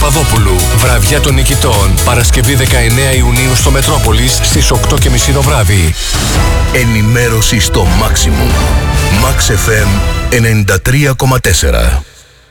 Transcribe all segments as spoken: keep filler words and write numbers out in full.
Παπαδόπουλου. Βραδιά των νικητών. Παρασκευή δεκαεννέα Ιουνίου στο Μετρόπολης στις οκτώ και μισή το βράδυ. Ενημέρωση στο Maximum. Max εφ εμ ενενήντα τρία κόμμα τέσσερα.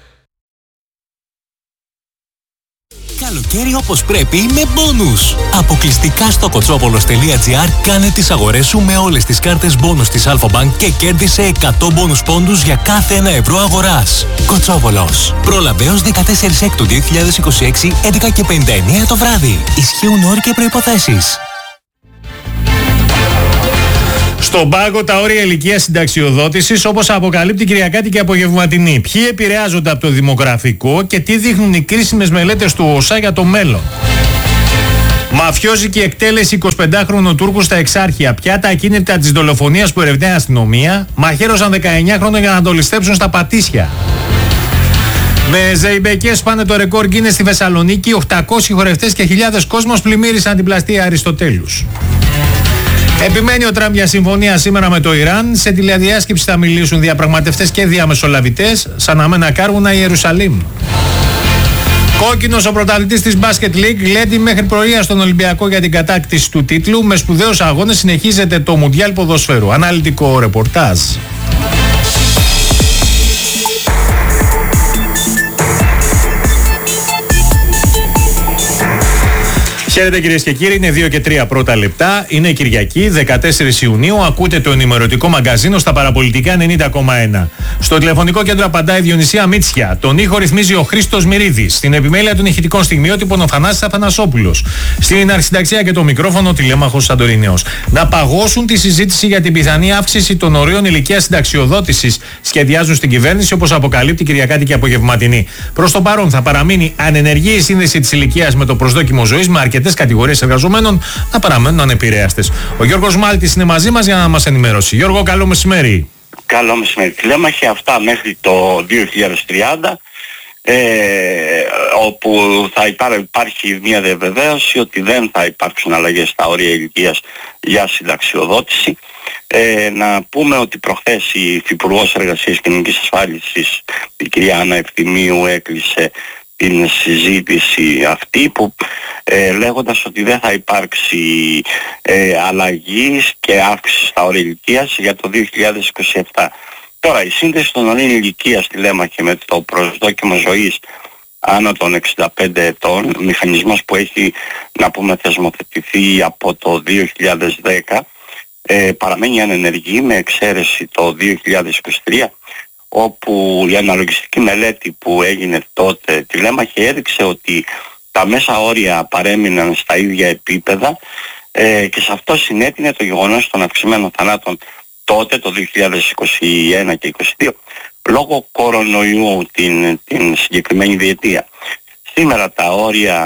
Καλοκαίρι όπως πρέπει με μπόνους. Αποκλειστικά στο κοτσόπολος τελεία τζι άρ κάνε τις αγορές σου με όλες τις κάρτες μπόνους της Alphabank και κέρδισε εκατό μπόνους πόντους για κάθε ένα ευρώ αγοράς. Κοτσόπολος. Πρόλαβε έως δεκατέσσερις Έκτου δύο χιλιάδες είκοσι έξι, έντεκα και πενήντα εννέα το βράδυ. Ισχύουν όροι και προϋποθέσεις. Στον πάγκο τα όρια ηλικίας συνταξιοδότησης, όπως αποκαλύπτει η Κυριακάτικη Απογευματινή. Ποιοι επηρεάζονται από το δημογραφικό και τι δείχνουν οι κρίσιμες μελέτες του ΟΣΑ για το μέλλον. Μαφιόζικη εκτέλεση εικοσιπεντάχρονου Τούρκου στα Εξάρχεια. Πια τα ακίνητα της δολοφονίας που ερευνάει η αστυνομία. Μαχαίρωσαν δεκαεννιάχρονο για να το ληστέψουν στα Πατήσια. Με ζεϊμπεκές πάνε το ρεκόρ Γκίνες στη Θεσσαλονίκη. οκτακόσιοι χορευτές και χιλιάδες κόσμος πλημμύρισαν την πλαστεία Αριστοτέλους. Επιμένει ο Τραμπ για συμφωνία σήμερα με το Ιράν. Σε τηλεδιάσκεψη θα μιλήσουν διαπραγματευτές και διαμεσολαβητές, σαν να μένα κάρβουνα Ιερουσαλήμ. Κόκκινος ο πρωταθλητής της Basket League, γλέντι μέχρι πρωία στον Ολυμπιακό για την κατάκτηση του τίτλου. Με σπουδαίους αγώνες συνεχίζεται το Μουντιάλ Ποδοσφαίρου. Αναλυτικό ρεπορτάζ. Χαίρετε κυρίες και κύριοι, είναι δύο και τρία πρώτα λεπτά. Είναι Κυριακή, δεκατέσσερις Ιουνίου. Ακούτε το ενημερωτικό μαγκαζίνο στα παραπολιτικά ενενήντα κόμμα ένα. Στο τηλεφωνικό κέντρο απαντάει η Διονυσία Μίτσια. Τον ήχο ρυθμίζει ο Χρήστος Μυρίδης. Στην επιμέλεια των ηχητικών στιγμιότυπων ο Θανάσης Αθανασόπουλος. Στην αρχισυνταξία και το μικρόφωνο τηλέμαχος Σαντορινέος. Να παγώσουν τη συζήτηση για την πιθανή αύξηση των ορίων ηλικίας συνταξιοδότησης σχεδιάζουν στην κυβέρνηση, όπως αποκαλύπτει η Κυριακάτικη Απογευματινή. Προς το παρόν θα παραμείνει ανενεργή η σύνδεση της ηλικίας με το προσδόκιμο ζωής, με αρκετές κατηγορίες εργαζομένων να παραμένουν ανεπηρέαστες. Ο Γιώργος Μάλτης είναι μαζί μας για να μας ενημερώσει. Γιώργο, καλό μεσημέρι. Καλό μεσημέρι. Τηλέμαχοι αυτά μέχρι το δύο χιλιάδες τριάντα, ε, όπου θα υπά, υπάρχει μια διαβεβαίωση ότι δεν θα υπάρξουν αλλαγές στα όρια ηλικίας για συνταξιοδότηση. Ε, να πούμε ότι προχθές η Υφυπουργός Εργασίας και Κοινωνικής Ασφάλισης, η κυρία Άννα Ευθυμίου, έκλεισε την συζήτηση αυτή που ε, λέγοντας ότι δεν θα υπάρξει ε, αλλαγή και αύξηση στα όρια ηλικίας για το δύο χιλιάδες είκοσι επτά. Τώρα η σύνδεση των ορίων ηλικίας τηλέμαχη με το προσδόκιμο ζωής άνω των εξήντα πέντε ετών, μηχανισμός που έχει να πούμε θεσμοθετηθεί από το δύο χιλιάδες δέκα, ε, παραμένει ανενεργή με εξαίρεση το δύο χιλιάδες είκοσι τρία, όπου η αναλογιστική μελέτη που έγινε τότε τηλέμαχη έδειξε ότι τα μέσα όρια παρέμειναν στα ίδια επίπεδα, ε, και σε αυτό συνέτεινε το γεγονός των αυξημένων θανάτων τότε το δύο χιλιάδες είκοσι ένα και είκοσι δύο λόγω κορονοϊού την, την συγκεκριμένη διετία. Σήμερα τα όρια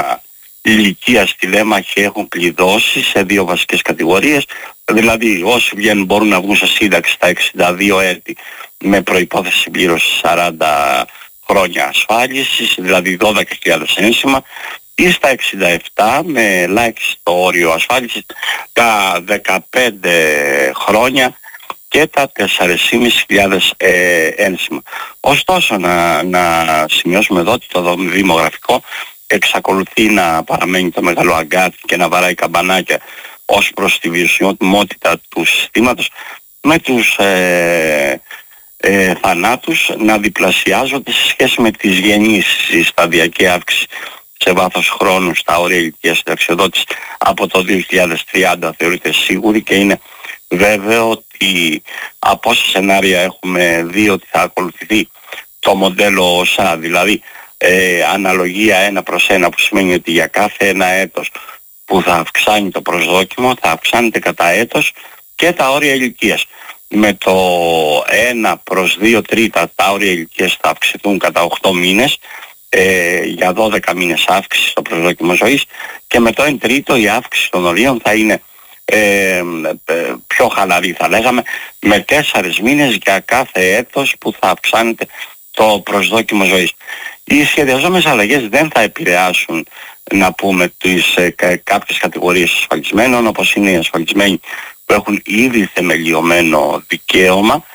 ηλικίας τηλέμαχη έχουν κλειδώσει σε δύο βασικές κατηγορίες, δηλαδή όσοι βγαίνουν μπορούν να βγουν σε σύνταξη στα εξήντα δύο έτη με προϋπόθεση συμπλήρωση σαράντα χρόνια ασφάλισης, δηλαδή δώδεκα χιλιάδες ένσημα, ή στα εξήντα επτά με ελάχιστο όριο ασφάλισης τα δεκαπέντε χρόνια και τα τέσσερις χιλιάδες πεντακόσια ε, ένσημα. Ωστόσο να, να σημειώσουμε εδώ ότι το δημογραφικό εξακολουθεί να παραμένει το μεγάλο αγκάθι και να βαράει καμπανάκια ως προς τη βιωσιμότητα του συστήματος, με τους ε, ε, θανάτους να διπλασιάζονται σε σχέση με τις γεννήσεις. Η σταδιακή αύξηση σε βάθος χρόνου στα όρια ηλικίας συνταξιοδότησης από το δύο χιλιάδες τριάντα θεωρείται σίγουρη και είναι βέβαιο ότι από όσα σενάρια έχουμε δει ότι θα ακολουθηθεί το μοντέλο ΟΣΑ, δηλαδή ε, αναλογία ένα προς ένα, που σημαίνει ότι για κάθε ένα έτος που θα αυξάνει το προσδόκιμο θα αυξάνεται κατά έτος και τα όρια ηλικίας. Με το ένα προς δύο τρίτα τα όρια ηλικίας θα αυξηθούν κατά οκτώ μήνες, ε, για δώδεκα μήνες αύξηση στο προσδόκιμο ζωής, και με το ένα τρίτο η αύξηση των ορίων θα είναι ε, ε, πιο χαλαρή, θα λέγαμε, με τέσσερις μήνες για κάθε έτος που θα αυξάνεται το προσδόκιμο ζωής. Οι σχεδιαζόμενες αλλαγές δεν θα επηρεάσουν, να πούμε, τις ε, κάποιες κατηγορίες ασφαλισμένων, όπως είναι οι ασφαλισμένοι που έχουν ήδη θεμελιωμένο δικαίωμα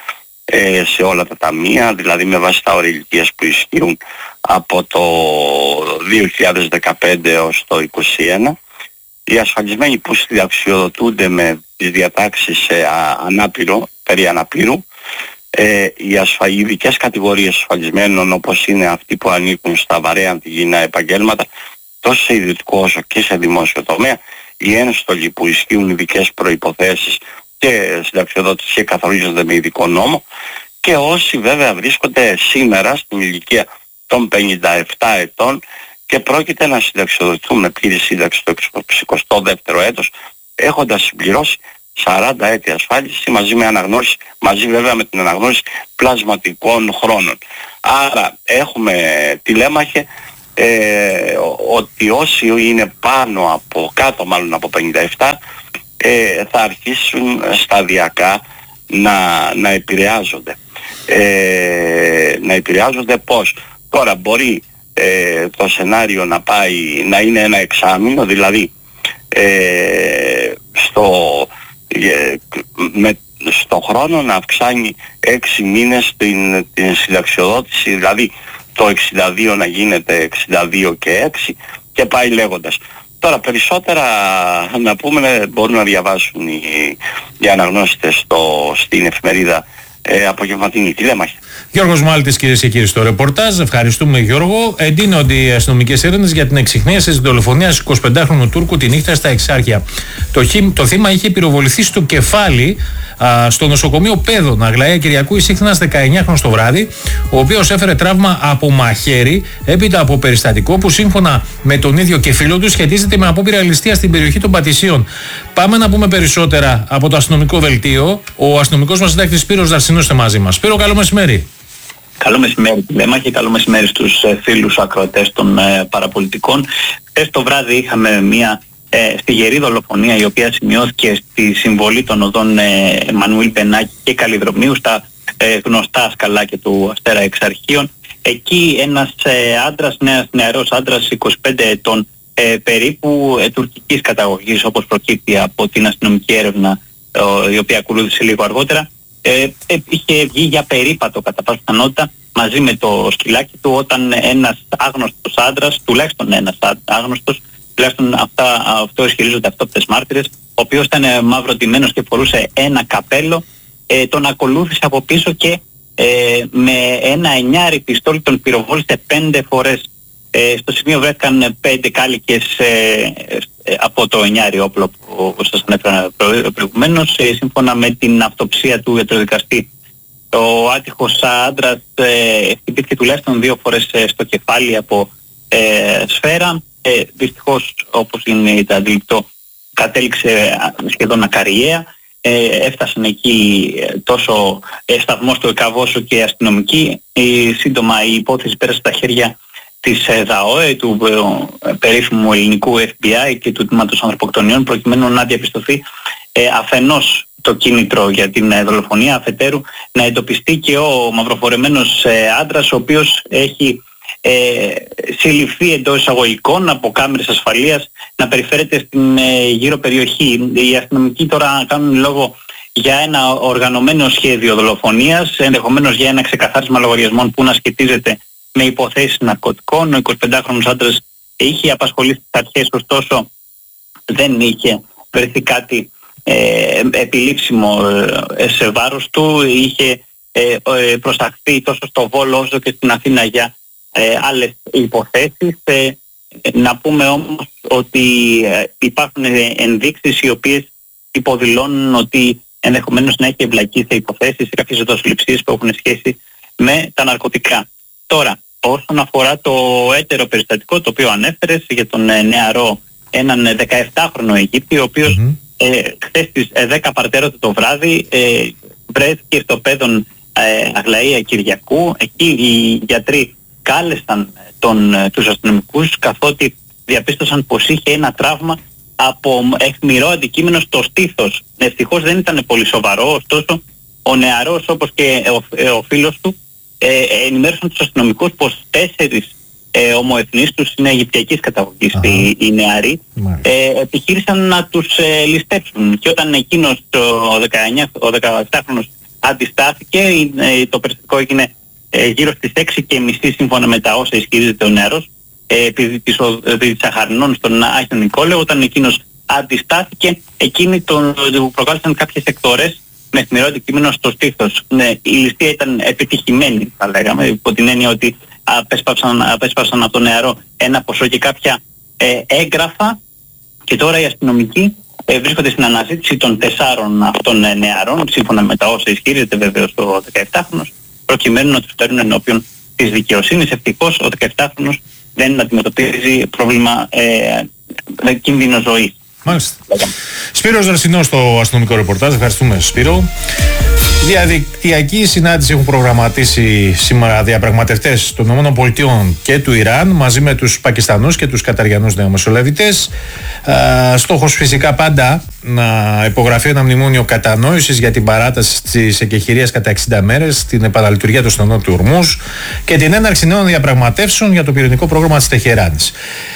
ε, σε όλα τα ταμεία, δηλαδή με βάση τα όρια ηλικίας που ισχύουν από το δύο χιλιάδες δεκαπέντε έως το είκοσι ένα. Οι ασφαλισμένοι που συνταξιοδοτούνται με τις διατάξεις ε, ανάπηρο, περί αναπήρου, ε, οι, ασφα... οι ειδικές κατηγορίες ασφαλισμένων, όπως είναι αυτοί που ανήκουν στα βαρέα αντιγυνά επαγγέλματα, τόσο σε ιδιωτικό όσο και σε δημόσιο τομέα, οι ένστολοι που ισχύουν ειδικές προϋποθέσεις και συνταξιοδότηση και καθορίζονται με ειδικό νόμο, και όσοι βέβαια βρίσκονται σήμερα στην ηλικία των πενήντα επτά ετών και πρόκειται να συνταξιοδοτηθούν με πλήρη σύνταξη το εικοστό δεύτερο έτος, έχοντας συμπληρώσει σαράντα έτη ασφάλιση μαζί με αναγνώριση, μαζί βέβαια με την αναγνώριση πλασματικών χρόνων. Άρα έχουμε τηλέμαχε ε, ότι όσοι είναι πάνω από, κάτω μάλλον από πενήντα επτά, ε, θα αρχίσουν σταδιακά να, να επηρεάζονται. Ε, να επηρεάζονται πώς? Τώρα μπορεί ε, το σενάριο να πάει, να είναι ένα εξάμηνο, δηλαδή ε, στο, ε, με, στο χρόνο να αυξάνει έξι μήνες την, την συνταξιοδότηση, δηλαδή το εξήντα δύο να γίνεται εξήντα δύο και έξι και πάει λέγοντας. Τώρα περισσότερα να πούμε μπορούν να διαβάσουν οι, οι αναγνώστες στο, στην εφημερίδα ε, απογευματινή τηλέμαχη. Γιώργος Μάλτης, κυρίες και κύριοι, στο ρεπορτάζ. Ευχαριστούμε, Γιώργο. Εντείνονται οι αστυνομικές έρευνες για την εξιχνίαση της δολοφονίας εικοσιπεντάχρονου Τούρκου τη νύχτα στα Εξάρχεια. Το, το θύμα είχε πυροβοληθεί στο κεφάλι α, στο νοσοκομείο Πέδων, Αγλαία Κυριακού. Εισήχθη ένας δεκαεννιάχρονος το βράδυ, ο οποίος έφερε τραύμα από μαχαίρι έπειτα από περιστατικό που σύμφωνα με τον ίδιο και φίλο του σχετίζεται με απόπειρα ληστείας στην περιοχή των Πατησίων. Πάμε να πούμε περισσότερα από το αστυνομικό δελτίο. Ο αστυνομικός μας συντάκτης Σπύρος Δαρσινός είναι μαζί μας. Σπύρο, καλό μεσημέρι. Καλό μεσημέρι, Λέμα, και καλό μεσημέρι στους ε, φίλους ακροατές των ε, παραπολιτικών. Χθες το βράδυ είχαμε μια ε, στιγερή δολοφονία, η οποία σημειώθηκε στη συμβολή των οδών ε, Εμμανουήλ Πενάκη και Καλλιδρομνίου, στα ε, γνωστά σκαλάκια του Αστέρα Εξαρχείων. Εκεί ένας ε, άντρας, νέας, νεαρός άντρας είκοσι πέντε ετών, ε, περίπου ε, τουρκικής καταγωγής, όπως προκύπτει από την αστυνομική έρευνα, ε, η οποία ακολούθησε λίγο αργότερα, Ε, είχε βγει για περίπατο κατά πάσα πιθανότητα μαζί με το σκυλάκι του, όταν ένας άγνωστος άντρας, τουλάχιστον ένας άγνωστος, τουλάχιστον αυτά, αυτό ισχυρίζονται αυτόπτες μάρτυρες, ο οποίος ήταν μαυροτημένος και φορούσε ένα καπέλο, ε, τον ακολούθησε από πίσω και ε, με ένα εννιάρι πιστόλι τον πυροβόλησε πέντε φορές. Ε, στο σημείο βρέθηκαν πέντε κάλικες ε, ε, από το εννιάρι όπλο που σας ανέφερα προηγουμένως. Ε, σύμφωνα με την αυτοψία του ιατροδικαστή, ο άτυχος άντρας ε, χτυπήθηκε τουλάχιστον δύο φορές ε, στο κεφάλι από ε, σφαίρα. Ε, δυστυχώς, όπως είναι αντιληπτό, κατέληξε σχεδόν ακαριέα. Ε, έφτασαν εκεί τόσο ε, σταθμός του ΕΚΑΒ όσο και αστυνομικοί. Ε, σύντομα η υπόθεση πέρασε στα χέρια της ΔΑΟΕ, του ε, περίφημου ελληνικού εφ μπι άι και του Τμήματος Ανθρωποκτονιών, προκειμένου να διαπιστωθεί ε, αφενός το κίνητρο για την ε, δολοφονία, αφετέρου να εντοπιστεί και ο μαυροφορεμένος ε, άντρας, ο οποίος έχει ε, συλληφθεί εντός εισαγωγικών από κάμερες ασφαλείας να περιφέρεται στην ε, γύρω περιοχή. Οι αστυνομικοί τώρα κάνουν λόγο για ένα οργανωμένο σχέδιο δολοφονίας, ενδεχομένως για ένα ξεκαθάρισμα λογαριασμών που να σχετίζεται με υποθέσεις ναρκωτικών. Ο εικοσιπεντάχρονος άντρας είχε απασχολήσει τις αρχές, ωστόσο δεν είχε βρεθεί κάτι ε, επιλήψιμο ε, σε βάρος του. Είχε ε, ε, προσταχθεί τόσο στο Βόλο όσο και στην Αθήνα για ε, άλλες υποθέσεις. Ε, να πούμε όμως ότι ε, υπάρχουν ενδείξεις οι οποίες υποδηλώνουν ότι ενδεχομένως να έχει εμπλακεί σε υποθέσεις ή κάποιες δοσοληψίες που έχουν σχέση με τα ναρκωτικά. Τώρα, όσον αφορά το έτερο περιστατικό το οποίο ανέφερες για τον ε, νεαρό, έναν δεκαεπτάχρονο Αιγύπτιο, ο οποίος mm-hmm. ε, χθες στις ε, δέκα παρτέρωτα το βράδυ ε, βρέθηκε στο Πέδων ε, Αγλαία Κυριακού. Εκεί οι γιατροί κάλεσαν τον, ε, τους αστυνομικούς, καθότι διαπίστωσαν πως είχε ένα τραύμα από αιχμηρό αντικείμενο στο στήθος. Ευτυχώς δεν ήταν πολύ σοβαρό, ωστόσο ο νεαρός, όπως και ο, ε, ο φίλος του, Ε, ενημέρωσαν τους αστυνομικούς πως τέσσερις ε, ομοεθνείς τους είναι αιγυπτιακής καταγωγής, οι, οι νεαροί, ε, επιχείρησαν να τους ε, ληστέψουν, και όταν εκείνος ο, δεκαεννιά, ο δεκαεπτάχρονος αντιστάθηκε. Το περιστατικό έγινε γύρω στις έξι και μισή σύμφωνα με τα όσα ισχυρίζεται ο νεαρός, επί της Σαχαρινών στον Άγιο Νικόλαιο. Όταν εκείνος αντιστάθηκε, εκείνοι τον προκάλεσαν κάποιες εκτορές με αιχμηρό αντικείμενο στο στήθος. Ναι, η ληστεία ήταν επιτυχημένη, θα λέγαμε, υπό την έννοια ότι απέσπασαν, απέσπασαν από τον νεαρό ένα ποσό και κάποια ε, έγγραφα, και τώρα οι αστυνομικοί ε, βρίσκονται στην αναζήτηση των τεσσάρων αυτών ε, νεαρών, σύμφωνα με τα όσα ισχυρίζεται βεβαίως ο δεκαεπτάχρονος, προκειμένου να τους φέρουν ενώπιον της δικαιοσύνης. Ευτυχώς ο δεκαεπτάχρονος δεν αντιμετωπίζει πρόβλημα ε, κίνδυνο ζωής. Μάλιστα. Σπύρος Δρασινός στο αστυνομικό ρεπορτάζ. Ευχαριστούμε, Σπύρο. Διαδικτυακή συνάντηση έχουν προγραμματίσει σήμερα διαπραγματευτές των ΗΠΑ και του Ιράν μαζί με τους Πακιστανούς και τους Καταριανούς νεομεσολαβητές. Στόχος φυσικά πάντα να υπογραφεί ένα μνημόνιο κατανόησης για την παράταση της εκεχηρίας κατά εξήντα μέρες, την επαναλειτουργία του στενού του Ορμούζ και την έναρξη νέων διαπραγματεύσεων για το πυρηνικό πρόγραμμα της Τεχεράνης.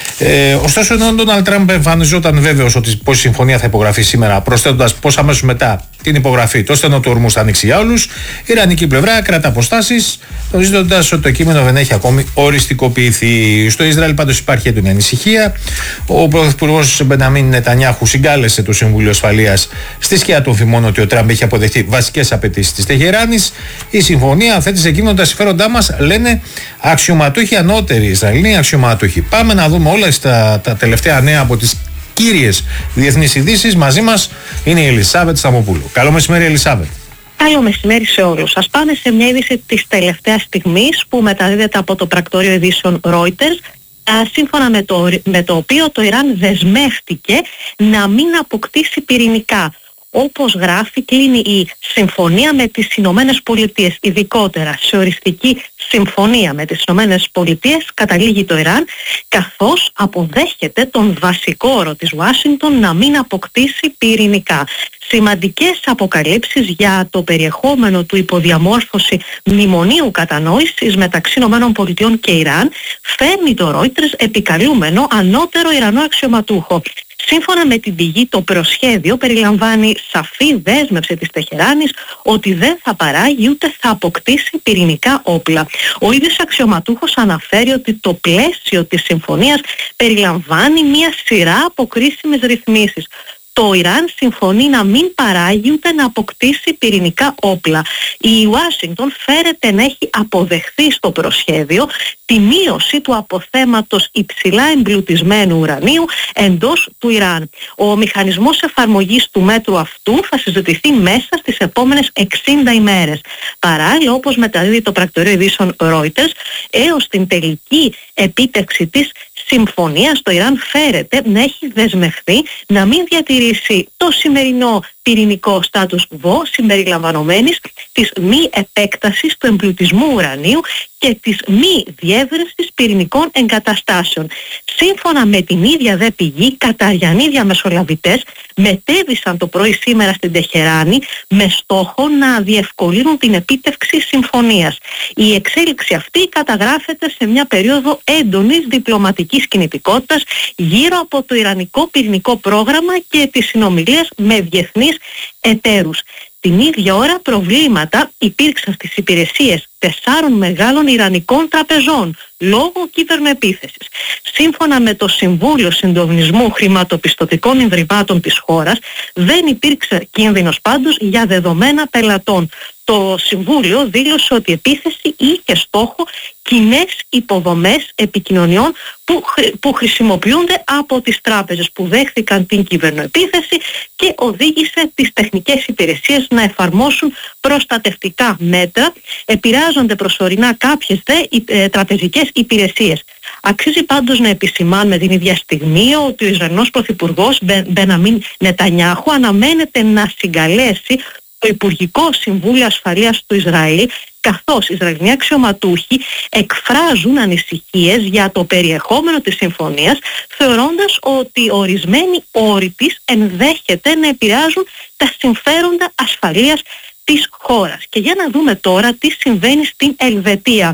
Ε, ωστόσο, ενώ ο Ντόναλντ Τραμπ εμφανιζόταν βέβαιος ότι πως η συμφωνία θα υπογραφεί σήμερα, προσθέτοντας πως αμέσως μετά την υπογραφή το στενό του Ορμούζ θα ανοίξει για όλους, η ιρανική πλευρά κρατά αποστάσεις, τονίζοντας ότι το κείμενο δεν έχει ακόμη οριστικοποιηθεί. Στο Ισραήλ πάντως υπάρχει έντονη ανησυχία. Ο πρωθυπουργός Μπενιαμίν Νετανιάχου συγκάλεσε το Συμβούλιο Ασφαλείας στη σκιά των φημών ότι ο Τραμπ έχει αποδεχτεί βασικές απαιτήσεις της Τεχεράνης. Η συμφωνία θέτει σε κίνδυνο τα συμφέροντά μας, λένε αξιωματούχοι ανώτεροι, Ισραηλοί αξιωματούχοι. Πάμε να δούμε όλα στα, τα τελευταία νέα από τις κύριες διεθνείς ειδήσεις. Μαζί μας είναι η Ελισάβετ Σταμοπούλου. Καλό μεσημέρι, Ελισάβετ. Καλό μεσημέρι σε όλους. Ας πάμε σε μια είδηση της τελευταίας στιγμής που μεταδίδεται από το πρακτορείο ειδήσεων Reuters, σύμφωνα με το, με το οποίο το Ιράν δεσμεύτηκε να μην αποκτήσει πυρηνικά. Όπως γράφει, κλείνει η συμφωνία με τις Ηνωμένες Πολιτείες, ειδικότερα σε οριστική συμφωνία με τις Ηνωμένες Πολιτείες καταλήγει το Ιράν, καθώς αποδέχεται τον βασικό όρο της Ουάσιγκτον να μην αποκτήσει πυρηνικά. Σημαντικές αποκαλύψεις για το περιεχόμενο του υποδιαμόρφωση μνημονίου κατανόησης μεταξύ ΗΠΑ και Ιράν φέρνει το Reuters επικαλούμενο ανώτερο Ιρανό αξιωματούχο. Σύμφωνα με την πηγή, το προσχέδιο περιλαμβάνει σαφή δέσμευση της Τεχεράνης ότι δεν θα παράγει ούτε θα αποκτήσει πυρηνικά όπλα. Ο ίδιος αξιωματούχος αναφέρει ότι το πλαίσιο της συμφωνίας περιλαμβάνει μια σειρά από κρίσιμες ρυθμίσεις. Το Ιράν συμφωνεί να μην παράγει ούτε να αποκτήσει πυρηνικά όπλα. Η Ουάσιγκτον φέρεται να έχει αποδεχθεί στο προσχέδιο τη μείωση του αποθέματος υψηλά εμπλουτισμένου ουρανίου εντός του Ιράν. Ο μηχανισμός εφαρμογής του μέτρου αυτού θα συζητηθεί μέσα στις επόμενες εξήντα ημέρες. Παράλληλα, όπως μεταδίδει το πρακτορείο ειδήσεων Reuters, έως την τελική επίτευξη της συμφωνίας, το Ιράν φέρεται να έχει δεσμευθεί να μην διατηρήσει το σημερινό πυρηνικό status quo, συμπεριλαμβανομένης της μη επέκτασης του εμπλουτισμού ουρανίου και της μη διεύρυνσης πυρηνικών εγκαταστάσεων. Σύμφωνα με την ίδια δε πηγή, καταριανοί διαμεσολαβητές μετέβησαν το πρωί σήμερα στην Τεχεράνη με στόχο να διευκολύνουν την επίτευξη συμφωνίας. Η εξέλιξη αυτή καταγράφεται σε μια περίοδο έντονης διπλωματικής κινητικότητας γύρω από το ιρανικό πυρηνικό πρόγραμμα και τις συνομιλίες με διεθνείς εταίρους. Την ίδια ώρα προβλήματα υπήρξαν στις υπηρεσίες τεσσάρων μεγάλων ιρανικών τραπεζών λόγω κυβερνοεπίθεσης. Σύμφωνα με το Συμβούλιο Συντονισμού Χρηματοπιστωτικών Ιδρυμάτων της χώρας, δεν υπήρξε κίνδυνος πάντως για δεδομένα πελατών. Το Συμβούλιο δήλωσε ότι η επίθεση είχε στόχο κοινές υποδομές επικοινωνιών που, που χρησιμοποιούνται από τις τράπεζες που δέχθηκαν την κυβερνοεπίθεση και οδήγησε τις τεχνικές υπηρεσίες να εφαρμόσουν προστατευτικά μέτρα. Επηρεάζονται προσωρινά κάποιες δε ε, τραπεζικές υπηρεσίες. Αξίζει πάντως να επισημάνουμε την ίδια στιγμή ότι ο Ισραηλινός Πρωθυπουργός Μπενιαμίν Νετανιάχου αναμένεται να συγκαλέσει το Υπουργικό Συμβούλιο Ασφαλείας του Ισραήλ, καθώς οι Ισραηλινοί αξιωματούχοι εκφράζουν ανησυχίες για το περιεχόμενο της συμφωνίας, θεωρώντας ότι ορισμένοι όροι της ενδέχεται να επηρεάζουν τα συμφέροντα ασφαλείας της χώρας. Και για να δούμε τώρα τι συμβαίνει στην Ελβετία.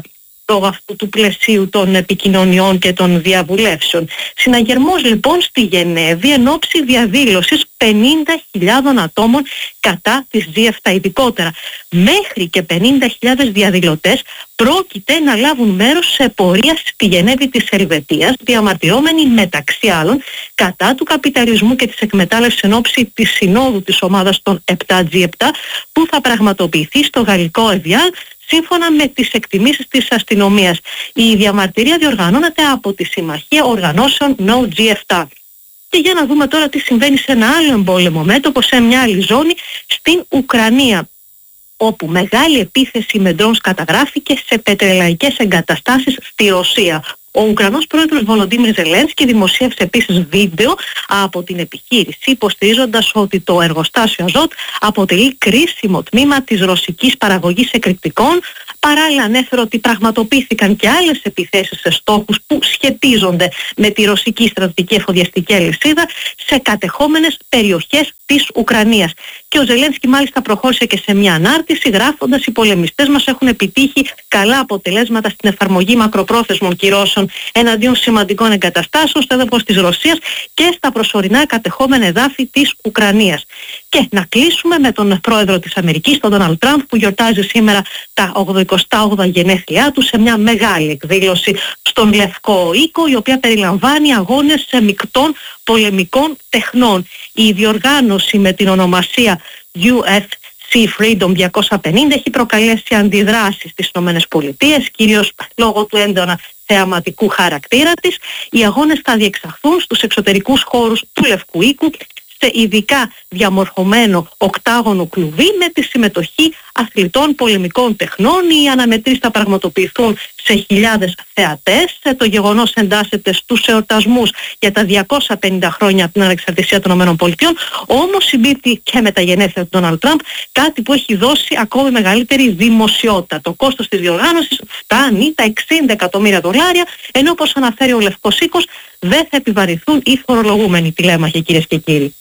λόγω αυτού του πλαισίου των επικοινωνιών και των διαβουλεύσεων. Συναγερμός λοιπόν στη Γενέβη εν ώψη διαδήλωσης πενήντα χιλιάδων ατόμων κατά της τζι επτά ειδικότερα. Μέχρι και πενήντα χιλιάδες διαδηλωτές πρόκειται να λάβουν μέρος σε πορεία στη Γενέβη της Ελβετίας, διαμαρτυρόμενοι μεταξύ άλλων κατά του καπιταλισμού και της εκμετάλλευσης εν ώψη της συνόδου της ομάδας των επτά τζι επτά που θα πραγματοποιηθεί στο γαλλικό Εβιάν, σύμφωνα με τις εκτιμήσεις της αστυνομίας. Η διαμαρτυρία διοργανώνεται από τη Συμμαχία Οργανώσεων No τζι επτά. Και για να δούμε τώρα τι συμβαίνει σε ένα άλλο εμπόλεμο μέτωπο, σε μια άλλη ζώνη, στην Ουκρανία, όπου μεγάλη επίθεση με ντρόουνς καταγράφηκε σε πετρελαϊκές εγκαταστάσεις στη Ρωσία. Ο Ουκρανός πρόεδρος Βολοντίμιρ Ζελένσκι δημοσίευσε επίσης βίντεο από την επιχείρηση, υποστηρίζοντας ότι το εργοστάσιο Αζότ αποτελεί κρίσιμο τμήμα της ρωσικής παραγωγής εκρηκτικών. Παράλληλα ανέφερε ότι πραγματοποιήθηκαν και άλλες επιθέσεις σε στόχους που σχετίζονται με τη ρωσική στρατιωτική εφοδιαστική αλυσίδα σε κατεχόμενες περιοχές της Ουκρανίας. Και ο Ζελένσκι μάλιστα προχώρησε και σε μια ανάρτηση γράφοντας: «Οι πολεμιστές μας έχουν επιτύχει καλά αποτελέσματα στην εφαρμογή μακροπρόθεσμων κυρώσεων εναντίον σημαντικών εγκαταστάσεων στο έδαφος της Ρωσίας και στα προσωρινά κατεχόμενα εδάφη της Ουκρανίας». Και να κλείσουμε με τον πρόεδρο της Αμερικής, τον Ντόναλντ Τραμπ, που γιορτάζει σήμερα τα ογδοηκοστά όγδοα γενέθλιά του σε μια μεγάλη εκδήλωση στον Λευκό Οίκο, η οποία περιλαμβάνει αγώνες σε μεικτών πολεμικών τεχνών. Η διοργάνωση με την ονομασία γιου εφ σι Freedom διακόσια πενήντα έχει προκαλέσει αντιδράσεις στις ΗΠΑ, κυρίως λόγω του έντονα θεαματικού χαρακτήρα της. Οι αγώνες θα διεξαχθούν στους εξωτερικούς χώρους του Λευκού Οίκου, σε ειδικά διαμορφωμένο οκτάγωνο κλουβί με τη συμμετοχή αθλητών πολεμικών τεχνών. Οι αναμετρήσεις θα πραγματοποιηθούν σε χιλιάδες θεατές. Το γεγονός εντάσσεται στους εορτασμούς για τα διακόσια πενήντα χρόνια από την ανεξαρτησία των ΗΠΑ, όμως συμπίπτει και με τα γενέθλια του Ντόναλντ Τραμπ, κάτι που έχει δώσει ακόμη μεγαλύτερη δημοσιότητα. Το κόστος της διοργάνωσης φτάνει τα εξήντα εκατομμύρια δολάρια, ενώ όπως αναφέρει ο Λευκός Οίκος δεν θα επιβαρυνθούν οι φορολογούμενοι τηλέμαχοι, κυρίες και κύριοι.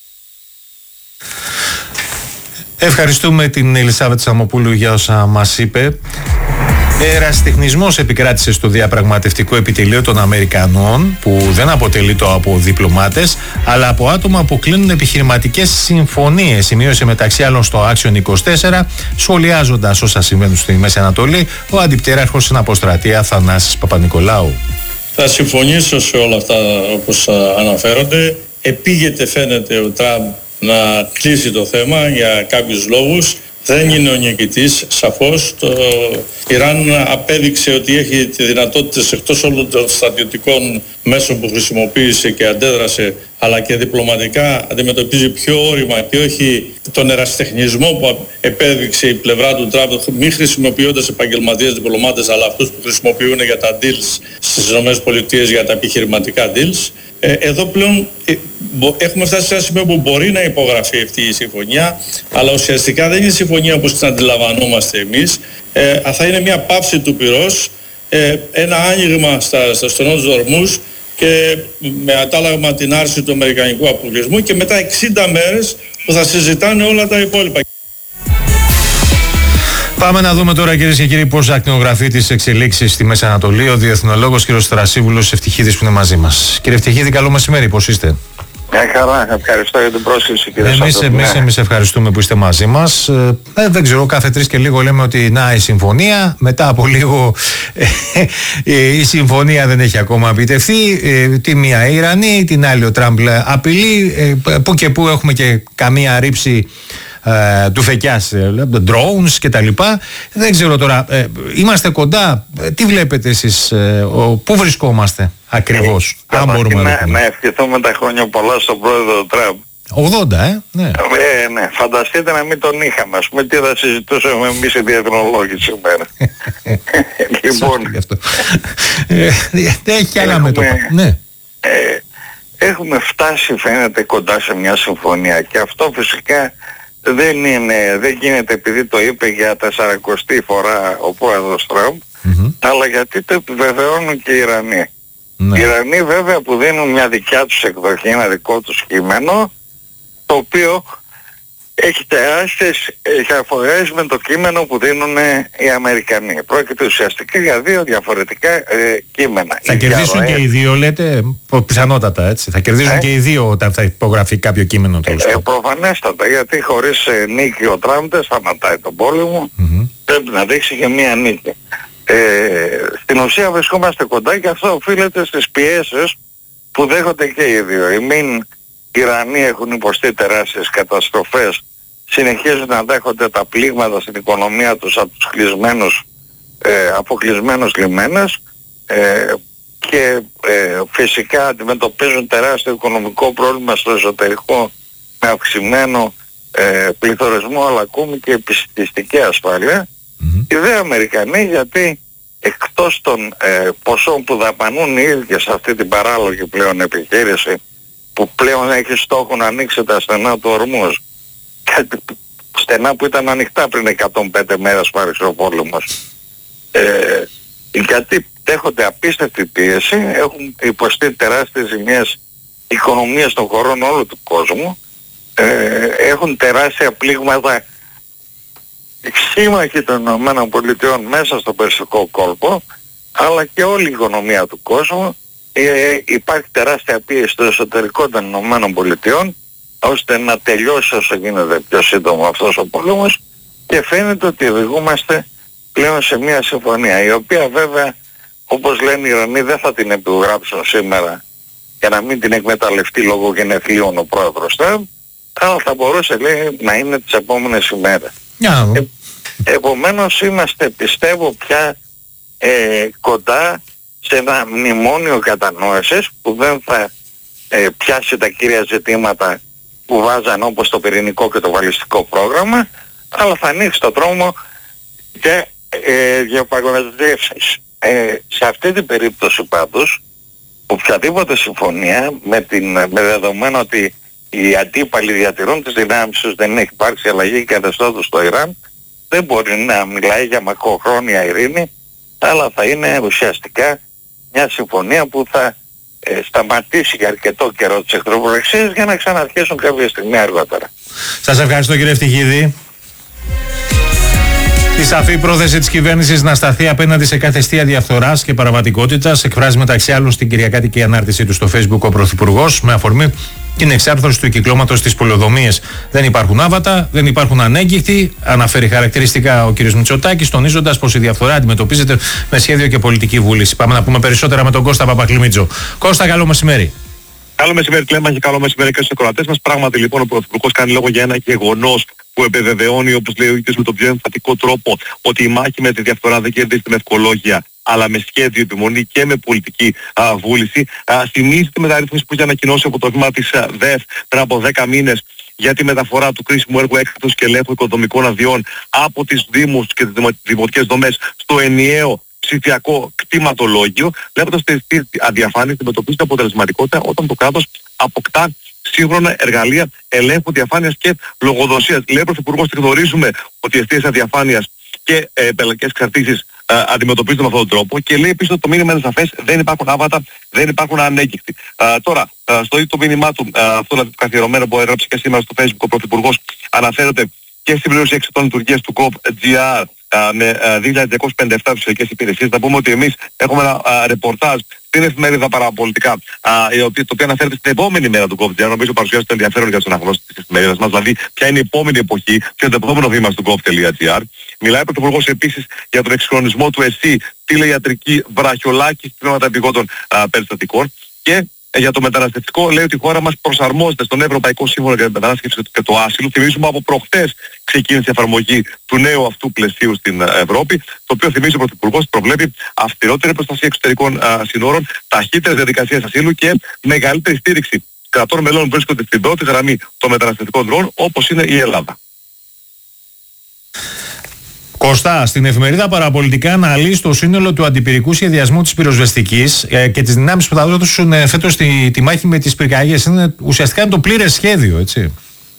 Ευχαριστούμε την Ελισάβετ Σαμοπούλου για όσα μας είπε. Ερασιτεχνισμός επικράτησε στο διαπραγματευτικό επιτελείο των Αμερικανών, που δεν αποτελείται από διπλωμάτες αλλά από άτομα που κλείνουν επιχειρηματικές συμφωνίες, σημείωσε μεταξύ άλλων στο Action είκοσι τέσσερα, σχολιάζοντας όσα συμβαίνουν στη Μέση Ανατολή ο αντιπτέραρχος στην αποστρατεία Θανάσης Παπα-Νικολάου. Θα συμφωνήσω σε όλα αυτά όπως αναφέρονται. Επήγεται, φαίνεται, ο Τραμπ να κλείσει το θέμα για κάποιους λόγους. Δεν είναι ο νικητής, σαφώς. Το Ιράν απέδειξε ότι έχει τη δυνατότητα, εκτός όλων των στρατιωτικών μέσων που χρησιμοποίησε και αντέδρασε, αλλά και διπλωματικά αντιμετωπίζει πιο όρημα και όχι τον ερασιτεχνισμό που επέδειξε η πλευρά του Τραμπ, μη χρησιμοποιώντας επαγγελματίες διπλωμάτες, αλλά αυτούς που χρησιμοποιούν για τα deals στις ΗΠΑ, για τα επιχειρηματικά deals. Ε, εδώ πλέον ε, έχουμε φτάσει σε ένα σημείο που μπορεί να υπογραφεί αυτή η συμφωνία, αλλά ουσιαστικά δεν είναι συμφωνία όπως την αντιλαμβανόμαστε εμείς. Ε, θα είναι μια πάυση του πυρός, ε, ένα άνοιγμα στα, στα στενούς δορμούς και με αντάλλαγμα την άρση του αμερικανικού αποκλεισμού, και μετά εξήντα μέρες που θα συζητάνε όλα τα υπόλοιπα. Πάμε να δούμε τώρα, κυρίες και κύριοι, πώς ακτινογραφεί τις εξελίξεις στη Μέση Ανατολή ο διεθνολόγος κ. Θρασίβουλος Ευτυχίδης, που είναι μαζί μας. Κύριε Ευτυχίδη, καλό μεσημέρι, πώς είστε? Μια χαρά, ευχαριστώ για την πρόσκληση, κύριε Εμείς, Σαντοπ, εμείς, ναι. εμείς ευχαριστούμε που είστε μαζί μας. Ε, δεν ξέρω, κάθε τρεις και λίγο λέμε ότι να, η συμφωνία, μετά από λίγο ε, η συμφωνία δεν έχει ακόμα επιτευχθεί. Ε, τη μία η Ιρανή, την άλλη ο Τραμπ απειλεί, ε, που και που έχουμε και καμία ρήψη Ε, του φεκιάς, ε, drones και τα λοιπά. Δεν ξέρω τώρα, ε, είμαστε κοντά, ε, τι βλέπετε εσείς, ε, ο, πού βρισκόμαστε ακριβώς, ε, αν μπορούμε να, να, να ευχηθούμε τα χρόνια πολλά στον πρόεδρο Τραμπ. ογδόντα, ε, ναι. Ε, ναι, φανταστείτε να μην τον είχαμε, ας πούμε, τι θα συζητούσαμε εμείς οι διεθνολόγοι σήμερα. Λοιπόν, ε, έχει άλλα μέτωπα, ναι. Ε, έχουμε φτάσει, φαίνεται, κοντά σε μια συμφωνία, και αυτό φυσικά δεν είναι, δεν γίνεται επειδή το είπε για τεσσαρακοστή φορά ο πρόεδρος Τραμπ, mm-hmm. αλλά γιατί το επιβεβαιώνουν και οι Ιρανοί. Ναι. Οι Ιρανοί βέβαια που δίνουν μια δικιά τους εκδοχή, ένα δικό τους κείμενο, το οποίο έχει τεράστιες διαφορές με το κείμενο που δίνουν οι Αμερικανοί. Πρόκειται ουσιαστικά για δύο διαφορετικά ε, κείμενα. Θα κερδίσουν και οι δύο, λέτε, πιθανότατα, έτσι. Θα κερδίσουν ε? και οι δύο όταν θα υπογραφεί κάποιο κείμενο. Ε, ε, προφανέστατα, γιατί χωρίς ε, νίκη ο Τραμπ δεν σταματάει τον πόλεμο. Mm-hmm. Πρέπει να δείξει και μία νίκη. Ε, στην ουσία βρισκόμαστε κοντά και αυτό οφείλεται στις πιέσεις που δέχονται και οι δύο. Οι μην Ιρανοί έχουν υποστεί τεράστιες καταστροφές, συνεχίζουν να δέχονται τα πλήγματα στην οικονομία τους από τους κλεισμένους, ε, αποκλεισμένους λιμένες ε, και ε, φυσικά αντιμετωπίζουν τεράστιο οικονομικό πρόβλημα στο εσωτερικό με αυξημένο ε, πληθωρισμό αλλά ακόμη και επιστημιστική ασφάλεια. Mm-hmm. Οι δε Αμερικανοί, γιατί εκτός των ε, ποσών που δαπανούν οι ίδιοι σε αυτή την παράλογη πλέον επιχείρηση που πλέον έχει στόχο να ανοίξει τα στενά του Ορμούζ, στενά που ήταν ανοιχτά πριν εκατόν πέντε μέρες που άρχισε ο πόλεμος, ε, γιατί δέχονται απίστευτη πίεση, έχουν υποστεί τεράστιες ζημιές οικονομίες των χωρών όλου του κόσμου, ε, έχουν τεράστια πλήγματα σύμμαχοι των ΗΠΑ μέσα στο Περσικό κόλπο, αλλά και όλη η οικονομία του κόσμου. Ε, υπάρχει τεράστια πίεση στο εσωτερικό των ΗΠΑ ώστε να τελειώσει όσο γίνεται πιο σύντομα αυτός ο πόλεμος και φαίνεται ότι οδηγούμαστε πλέον σε μια συμφωνία, η οποία βέβαια, όπως λένε οι Ιρανοί, δεν θα την υπογράψουν σήμερα για να μην την εκμεταλλευτεί λόγω γενεθλίων ο πρόεδρος Τραμπ, αλλά θα μπορούσε, λέει, να είναι τις επόμενες ημέρες. Yeah. Ε, επομένως είμαστε, πιστεύω, πια ε, κοντά σε ένα μνημόνιο κατανόησης που δεν θα ε, πιάσει τα κύρια ζητήματα που βάζαν, όπως το πυρηνικό και το βαλιστικό πρόγραμμα, αλλά θα ανοίξει το δρόμο για ε, διαπραγματεύσεις. Ε, σε αυτή την περίπτωση πάντως, οποιαδήποτε συμφωνία, με, την, με δεδομένο ότι οι αντίπαλοι διατηρούν τις δυνάμεις τους, δεν έχει υπάρξει αλλαγή καθεστώτος στο Ιράν, δεν μπορεί να μιλάει για μακροχρόνια ειρήνη, αλλά θα είναι ουσιαστικά μια συμφωνία που θα ε, σταματήσει για αρκετό καιρό τις εχθροπραξίες για να ξαναρχίσουν κάποια στιγμή αργότερα. Σας ευχαριστώ, κύριε Ευτυχίδη. Η σαφή πρόθεση της κυβέρνησης να σταθεί απέναντι σε κάθε αιστεία διαφθοράς και παραβατικότητας εκφράζει μεταξύ άλλων στην κυριακάτικη ανάρτησή του στο Facebook ο Πρωθυπουργός, με αφορμή την εξάρθρωση του κυκλώματος στις πολεοδομίες. Δεν υπάρχουν άβατα, δεν υπάρχουν ανέγκυχτοι, αναφέρει χαρακτηριστικά ο κ. Μητσοτάκης, τονίζοντας πως η διαφθορά αντιμετωπίζεται με σχέδιο και πολιτική βούληση. Πάμε να πούμε περισσότερα με τον Κώστα Παπακλημίτζο. Κώστα, καλό μεσημέρι. Καλό μεσημέρι, Κλέμα, και καλό μεσημέρι και στους ακροατές μας. Πράγματι, λοιπόν, ο Πρωθυπουργός κάνει λόγο για ένα γεγονός που επιβεβαιώνει, όπως λέει ο ίδιος με τον πιο εμφατικό τρόπο, ότι η μάχη με τη διαφθορά δεν κερδίζεται με ευκολόγια, αλλά με σχέδιο, επιμονή και με πολιτική α, βούληση. Α, θυμίζει τη μεταρρύθμιση που είχε ανακοινώσει από το βήμα της α, ΔΕΦ πριν από δέκα μήνες για τη μεταφορά του κρίσιμου έργου έκτακτου σκελέφου οικοδομικών αδειών από τις δήμους και τις δημοτικές δομές στο ενιαίο ψηφιακό κτηματολόγιο, λέγοντας ότι η αδιαφάνεια αντιμετωπίζεται αποτελεσματικότητα όταν το κράτος αποκτά σύγχρονα εργαλεία ελέγχου, διαφάνειας και λογοδοσίας. Λέει ο Πρωθυπουργός ότι γνωρίζουμε ότι οι αιστείες αδιαφάνειας και ε, πελατικές εξαρτήσεις ε, αντιμετωπίζονται με αυτόν τον τρόπο, και λέει επίσης ότι το μήνυμα είναι σαφές: δεν υπάρχουν άβατα, δεν υπάρχουν ανέγκυχτοι. Ε, τώρα, ε, στο ίδιο το μήνυμά του, ε, αυτό δηλαδή το καθιερωμένο που έγραψε και σήμερα στο Facebook ο Πρωθυπουργός, αναφέρεται και στην πλήρωση έξι των λειτουργίας του gov.gr με δύο χιλιάδες διακόσιες πενήντα επτά ψηφιακές υπηρεσίες. Θα πούμε ότι εμείς έχουμε ένα α, ρεπορτάζ στην εφημερίδα Παραπολιτικά, α, η οποία, το οποίο αναφέρεται στην επόμενη μέρα του gov.gr. Νομίζω παρουσιάζεται ενδιαφέρον για τους αναγνώστες της εφημερίδας μας, δηλαδή ποια είναι η επόμενη εποχή, ποιο είναι το επόμενο βήμα στο gov.gr. Μιλάει ο Πρωθυπουργός επίσης για τον εξυγχρονισμό του ΕΣΥ, τηλεϊατρική βραχιολάκη, τμήματα επιγόντων περιστατικών, και για το μεταναστευτικό λέει ότι η χώρα μας προσαρμόζεται στον Ευρωπαϊκό Σύμφωνο για την Μετανάστευση και το Άσυλο. Θυμίζουμε από προχτές ξεκίνησε η εφαρμογή του νέου αυτού πλαισίου στην Ευρώπη, το οποίο, θυμίζει ο Πρωθυπουργός, προβλέπει αυστηρότερη προστασία εξωτερικών α, συνόρων, ταχύτερες διαδικασίες ασύλου και μεγαλύτερη στήριξη κρατών μελών που βρίσκονται στην πρώτη γραμμή των μεταναστευτικών δρόμων, όπως είναι η Ελλάδα. Κωστά, στην εφημερίδα Παραπολιτικά αναλύει το σύνολο του αντιπυρικού σχεδιασμού της πυροσβεστικής ε, και τις δυνάμεις που θα δώσουν ε, φέτος τη, τη μάχη με τις πυρκαγιές. Είναι ουσιαστικά το πλήρες σχέδιο, έτσι.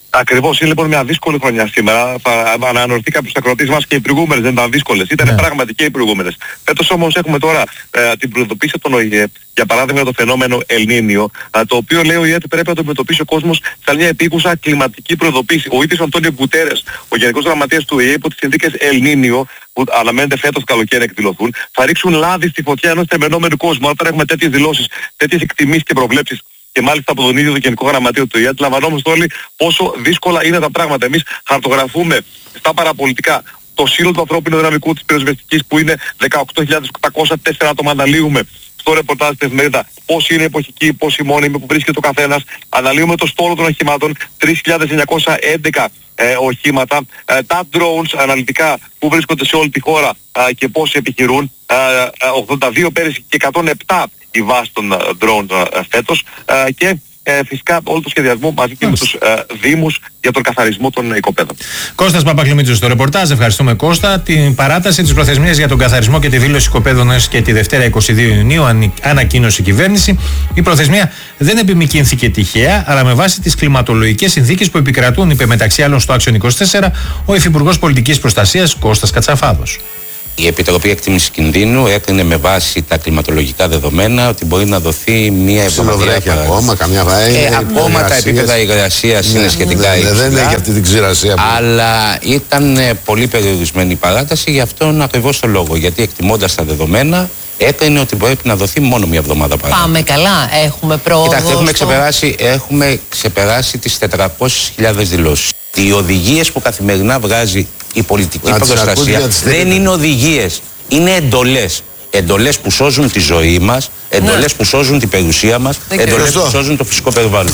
Ακριβώς, είναι λοιπόν μια δύσκολη χρονιά σήμερα. Θα ανανοηθεί κάποιος ακροατής μας και οι προηγούμενες δεν ήταν δύσκολες. Ήταν ναι. πράγματι και οι προηγούμενες. Φέτος όμως έχουμε τώρα ε, την προειδοποίηση των ΟΗΕ, για παράδειγμα το φαινόμενο Ελνίνιο, ε, το οποίο λέει ο ΟΗΕ ότι πρέπει να το αντιμετωπίσει ο κόσμος σαν μια επίκουσα κλιματική προειδοποίηση. Ο ίδιος ο Αντώνιο Γκουτέρες, ο Γενικός Γραμματέας του ΟΗΕ, υπό τις συνθήκες Ελνίνιο, που αναμένεται φέτος καλοκαίρι να εκδηλωθούν, θα ρίξουν λάδι στη φωτιά ενός θερμαινόμενου κόσμου. Όταν έχουμε τέτοιες δηλώσεις, τέτοιες εκτιμήσεις και προβλέψεις, και μάλιστα από τον ίδιο τον Γενικό Γραμματείο του ΟΗΕ, αντιλαμβανόμαστε όλοι πόσο δύσκολα είναι τα πράγματα. Εμείς χαρτογραφούμε στα παραπολιτικά το σύνολο του ανθρώπινου δυναμικού της πυροσβεστικής, που είναι δεκαοκτώ χιλιάδες οκτακόσια τέσσερα άτομα. Αναλύουμε στο ρεπορτάζ της εφημερίδα πόσοι είναι εποχικοί, πόσοι μόνιμοι, που βρίσκεται ο καθένας. Αναλύουμε το στόλο των οχημάτων, τρεις χιλιάδες εννιακόσια έντεκα ε, οχήματα, ε, τα drones αναλυτικά που βρίσκονται σε όλη τη χώρα ε, και πόσοι επιχειρούν, ε, ε, ογδόντα δύο πέρυσι και εκατόν επτά η βάση των drone ε, φέτος, ε, και ε, φυσικά όλο το σχεδιασμό μαζί και με τους ε, δήμους για τον καθαρισμό των οικοπαίδων. Κώστας Παπακλημίτσος στο ρεπορτάζ. Ευχαριστούμε, Κώστα. Την παράταση της προθεσμίας για τον καθαρισμό και τη δήλωση οικοπαίδων έως και τη Δευτέρα είκοσι δύο Ιουνίου ανακοίνωσε η κυβέρνηση. Η προθεσμία δεν επιμικρύνθηκε τυχαία, αλλά με βάση τις κλιματολογικές συνθήκες που επικρατούν, είπε μεταξύ άλλων στο Άξιον είκοσι τέσσερα ο Υφυπουργός Πολιτικής Προστασίας Κώστας Κατσαφάδος. Η Επιτροπή Εκτίμησης Κινδύνου έκρινε με βάση τα κλιματολογικά δεδομένα ότι μπορεί να δοθεί μία εβδομαδία παράταση. Ακόμα, καμιά ε, ακόμα τα επίπεδα υγρασίας ναι, είναι σχετικά ναι, υψηλά. Δεν έχει αυτή την ξηρασία. Αλλά ήταν πολύ περιορισμένη η παράταση, γι' αυτόν ακριβώς το λόγο. Γιατί εκτιμώντας τα δεδομένα, έκρινε ότι πρέπει να δοθεί μόνο μία εβδομάδα παράταση. Πάμε καλά, έχουμε πρόοδο. Κοιτάξτε, έχουμε, στο... ξεπεράσει, έχουμε ξεπεράσει τις τετρακόσιες χιλιάδες δηλώσεις. Οι οδηγίες που καθημερινά βγάζει η πολιτική προστασία δεν είναι οδηγίες, είναι εντολές. Εντολές που σώζουν τη ζωή μας, εντολές ναι. που σώζουν την περιουσία μας, εντολές που σώζουν το φυσικό περιβάλλον.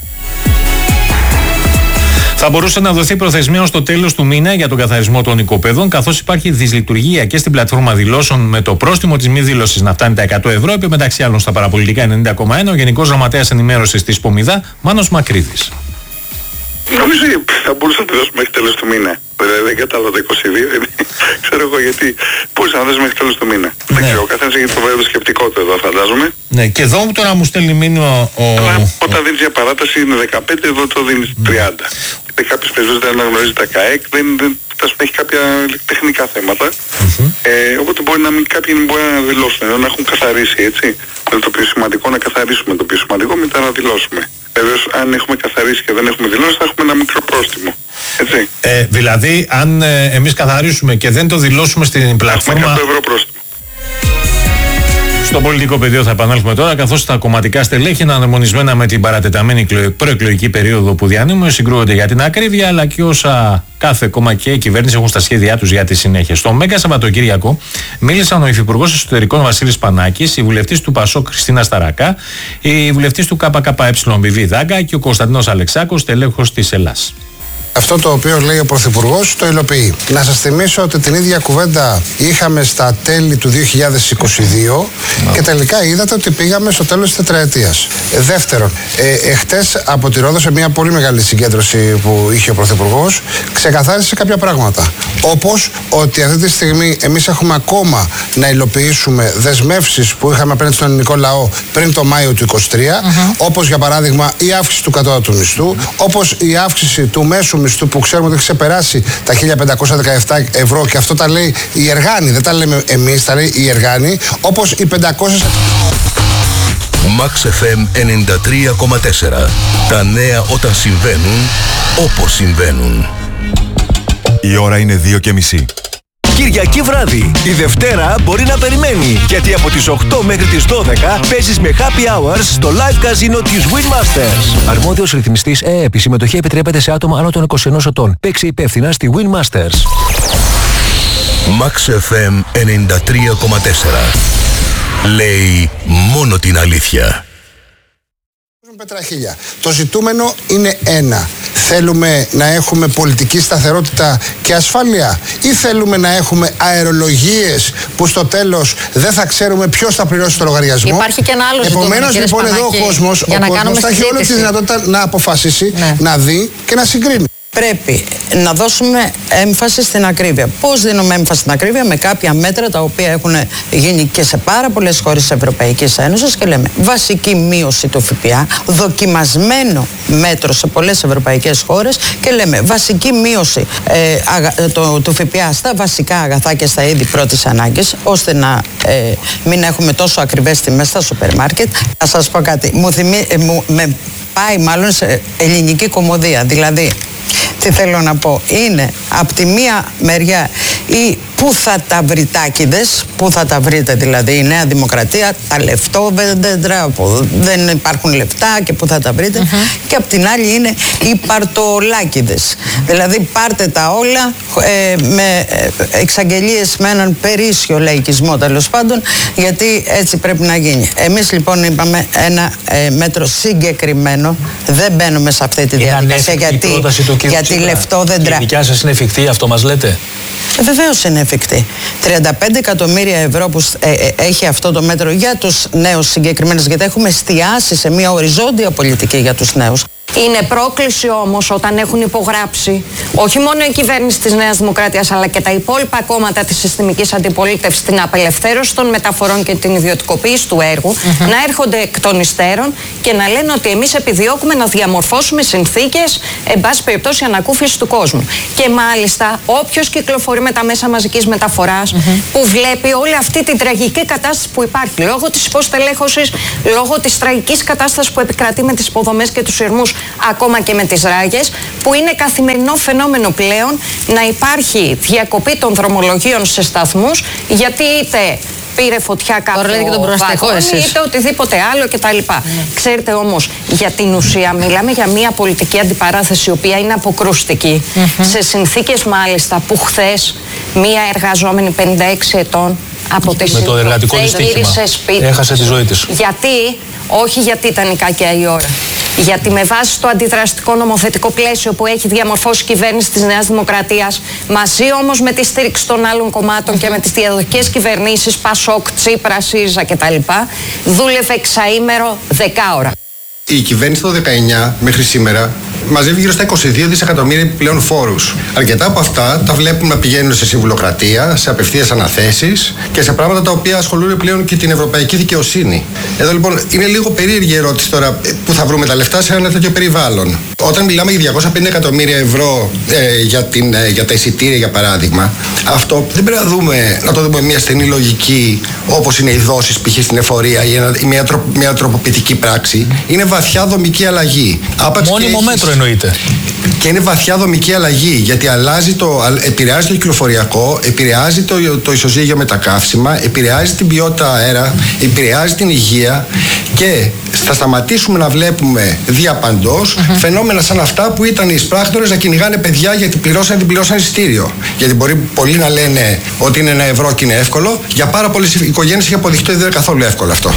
Θα μπορούσε να δοθεί προθεσμία ως το τέλος του μήνα για τον καθαρισμό των οικοπαίδων, καθώς υπάρχει δυσλειτουργία και στην πλατφόρμα δηλώσεων, με το πρόστιμο της μη δήλωσης να φτάνει τα εκατό ευρώ, είπε μεταξύ άλλων στα παραπολιτικά ενενήντα κόμμα ένα ο Γενικός Γραμματέας Ενημέρωσης της Πομιδά, Μάνος Μακρύδης. Νομίζω θα μπορούσα να τη δώσουμε μέχρι τέλος του μήνα. Δηλαδή δεν κατάλαβα το είκοσι δύο, δεν ξέρω εγώ γιατί μπορούσα να δώσουμε μέχρι τέλος του μήνα. Ναι. Δεν ξέρω, ο καθένας έχει το βέβαιο σκεπτικό του εδώ, φαντάζομαι. Ναι, και εδώ τώρα μου στέλνει μήνυμα ο... Αλλά όταν δίνεις για παράταση είναι δεκαπέντε, εδώ το δίνεις τριάντα. Και κάποιος περισσότερο δεν αναγνωρίζει τα ΚΑΕΚ, δεν, δεν έχει κάποια τεχνικά θέματα. Mm-hmm. Ε, οπότε μπορεί να μην, κάποιοι μπορεί να δηλώσουν, ενώ να έχουν καθαρίσει, έτσι. Είναι το πιο σημαντικό να καθαρίσουμε, το πιο σημαντικό μετά να δηλώσουμε. Βεβαίως, αν έχουμε καθαρίσει και δεν έχουμε δηλώσει, θα έχουμε ένα μικρό πρόστιμο. Έτσι. Ε, δηλαδή, αν ε, εμείς καθαρίσουμε και δεν το δηλώσουμε στην πλατφόρμα... εκατό ευρώ πρόστιμο. Στο πολιτικό πεδίο θα επανέλθουμε τώρα, καθώς τα κομματικά στελέχη είναι αναρμονισμένα με την παρατεταμένη προεκλογική περίοδο που διανύουμε, συγκρούονται για την ακρίβεια, αλλά και όσα κάθε κόμμα και η κυβέρνηση έχουν στα σχέδιά τους για τη συνέχεια. Στο Μέγα Σαββατοκύριακο μίλησαν ο Υφυπουργός Εσωτερικών Βασίλης Πανάκης, η βουλευτής του ΠΑΣΟΚ Χριστίνα Σταρακά, η βουλευτής του ΚΚΕ Βιβί Δάγκα και ο Κωνσταντίνος Αλεξάκος, τελέχος της Ελλάς. Αυτό το οποίο λέει ο Πρωθυπουργός το υλοποιεί. Να σας θυμίσω ότι την ίδια κουβέντα είχαμε στα τέλη του δύο χιλιάδες είκοσι δύο yeah. και τελικά είδατε ότι πήγαμε στο τέλος της τετραετίας. Ε, δεύτερον, ε, εχθές από τη Ρόδο, σε μια πολύ μεγάλη συγκέντρωση που είχε ο Πρωθυπουργός, ξεκαθάρισε κάποια πράγματα. Όπως ότι αυτή τη στιγμή εμείς έχουμε ακόμα να υλοποιήσουμε δεσμεύσεις που είχαμε απέναντι στον ελληνικό λαό πριν το Μάιο του είκοσι τρία, uh-huh. όπως για παράδειγμα η αύξηση του κατώτατου μισθού, όπως η αύξηση του μέσου μισθού που ξέρουμε ότι έχει ξεπεράσει τα χίλια πεντακόσια δεκαεπτά ευρώ, και αυτό τα λέει η Εργάνη, δεν τα λέμε εμείς, τα λέει η Εργάνη, όπως οι πεντακόσιες... Max εφ εμ ενενήντα τρία κόμμα τέσσερα. Τα νέα όταν συμβαίνουν, όπως συμβαίνουν. Η ώρα είναι δύο και μισή. Κυριακή βράδυ. Η Δευτέρα μπορεί να περιμένει, γιατί από τις οκτώ μέχρι τις δώδεκα παίζεις με happy hours στο live casino της Winmasters. Αρμόδιος ρυθμιστής ΕΕΠ. Η συμμετοχή επιτρέπεται σε άτομα άνω των είκοσι ενός ετών. Παίξε υπεύθυνα στη Winmasters. Max εφ εμ ενενήντα τρία κόμμα τέσσερα. Λέει μόνο την αλήθεια. Πετραχίλια. Το ζητούμενο είναι ένα. Θέλουμε να έχουμε πολιτική σταθερότητα και ασφάλεια, ή θέλουμε να έχουμε αερολογίες που στο τέλος δεν θα ξέρουμε ποιος θα πληρώσει το λογαριασμό? Υπάρχει και ένα άλλο ζητούμενο. Επομένως λοιπόν Σπανάκη, εδώ ο κόσμος, ο κόσμος θα έχει όλη τη δυνατότητα να αποφασίσει, ναι. να δει και να συγκρίνει. πρέπει να δώσουμε έμφαση στην ακρίβεια. Πώς δίνουμε έμφαση στην ακρίβεια? Με κάποια μέτρα τα οποία έχουν γίνει και σε πάρα πολλές χώρες της Ευρωπαϊκής Ένωσης και λέμε βασική μείωση του ΦΠΑ, δοκιμασμένο μέτρο σε πολλές ευρωπαϊκές χώρες και λέμε βασική μείωση ε, αγα, το, του ΦΠΑ στα βασικά αγαθά και στα είδη πρώτης ανάγκης, ώστε να ε, μην έχουμε τόσο ακριβές τιμές στα σούπερ μάρκετ. Να σας πω κάτι, μου, θυμί, ε, μου με πάει μάλλον σε ελληνική κωμωδία, δηλαδή τι θέλω να πω, είναι από τη μία μεριά οι πού θα τα βριτάκιδες, πού θα τα βρείτε δηλαδή η Νέα Δημοκρατία, τα λεφτόβεντρα, δεν υπάρχουν λεφτά και πού θα τα βρείτε, mm-hmm. και από την άλλη είναι οι παρτολάκιδες, δηλαδή πάρτε τα όλα ε, με εξαγγελίες με έναν περίσσιο λαϊκισμό τέλος πάντων, γιατί έτσι πρέπει να γίνει. Εμείς λοιπόν είπαμε ένα ε, μέτρο συγκεκριμένο, δεν μπαίνουμε σε αυτή τη διαδικασία γιατί, γιατί λεφτόδεντρα. Η δικιά σας είναι εφικτή, αυτό μας λέτε? Ε, βεβαίως είναι εφικτή. τριάντα πέντε εκατομμύρια ευρώ που ε, ε, έχει αυτό το μέτρο για τους νέους συγκεκριμένες, γιατί έχουμε εστιάσει σε μια οριζόντια πολιτική για τους νέους. Είναι πρόκληση όμως όταν έχουν υπογράψει όχι μόνο η κυβέρνηση της Νέας Δημοκρατίας αλλά και τα υπόλοιπα κόμματα της συστημικής αντιπολίτευσης την απελευθέρωση των μεταφορών και την ιδιωτικοποίηση του έργου, mm-hmm. να έρχονται εκ των υστέρων και να λένε ότι εμείς επιδιώκουμε να διαμορφώσουμε συνθήκες εν πάση περιπτώσει ανακούφιση του κόσμου. Και μάλιστα όποιος κυκλοφορεί με τα μέσα μαζικής μεταφοράς, mm-hmm. που βλέπει όλη αυτή την τραγική κατάσταση που υπάρχει λόγω της υποστελέχωσης, λόγω της τραγικής κατάστασης που επικρατεί με τις υποδομές και τους σειρμούς, ακόμα και με τις ράγες, που είναι καθημερινό φαινόμενο πλέον να υπάρχει διακοπή των δρομολογίων σε σταθμούς, γιατί είτε πήρε φωτιά κάποιο βαγόνι, είτε οτιδήποτε άλλο κτλ. Mm. Ξέρετε όμως, για την ουσία μιλάμε για μια πολιτική αντιπαράθεση η οποία είναι αποκρουστική, mm-hmm. σε συνθήκες μάλιστα που χθες μια εργαζόμενη πενήντα έξι ετών από τη με το εργατικό δυστύχημα έχασε τη ζωή της. Γιατί? Όχι γιατί ήταν η κακιά η ώρα. Γιατί με βάση το αντιδραστικό νομοθετικό πλαίσιο που έχει διαμορφώσει η κυβέρνηση της Νέας Δημοκρατίας, μαζί όμως με τη στήριξη των άλλων κομμάτων και με τις διαδοχικές κυβερνήσεις Πασόκ, Τσίπρα, ΣΥΡΙΖΑ κτλ., δούλευε εξαήμερο δεκάωρα. Η κυβέρνηση το δεκαεννιά μέχρι σήμερα μαζεύει γύρω στα είκοσι δύο δισεκατομμύρια επιπλέον φόρους. Αρκετά από αυτά τα βλέπουμε να πηγαίνουν σε συμβουλοκρατία, σε απευθείας αναθέσεις και σε πράγματα τα οποία ασχολούν πλέον και την ευρωπαϊκή δικαιοσύνη. Εδώ λοιπόν είναι λίγο περίεργη η ερώτηση τώρα που θα βρούμε τα λεφτά σε ένα τέτοιο περιβάλλον. Όταν μιλάμε για διακόσια πενήντα εκατομμύρια ευρώ ε, για, την, ε, για τα εισιτήρια για παράδειγμα, αυτό δεν πρέπει να, δούμε, να το δούμε μια στενή λογική όπως είναι οι δόσεις π.χ. στην εφορία ή, ένα, ή μια, τρο, μια τροποποιητική πράξη. Είναι βαθιά δομική αλλαγή. Άπαξ μόνιμο έχεις... μέτρο εννοείται. Και είναι βαθιά δομική αλλαγή, γιατί αλλάζει το, επηρεάζει το κυκλοφοριακό, επηρεάζει το, το ισοζύγιο με τα καύσιμα, επηρεάζει την ποιότητα αέρα, επηρεάζει την υγεία και θα σταματήσουμε να βλέπουμε διαπαντός mm-hmm. φαινόμενα σαν αυτά που ήταν οι σπράκτορες να κυνηγάνε παιδιά γιατί πληρώσαν την πληρώσαν εισιτήριο. Γιατί μπορεί πολλοί να λένε ότι είναι ένα ευρώ και είναι εύκολο, για πάρα πολλές οικογένειες έχει αποδειχτεί ότι δεν είναι καθόλου εύκολο αυτό.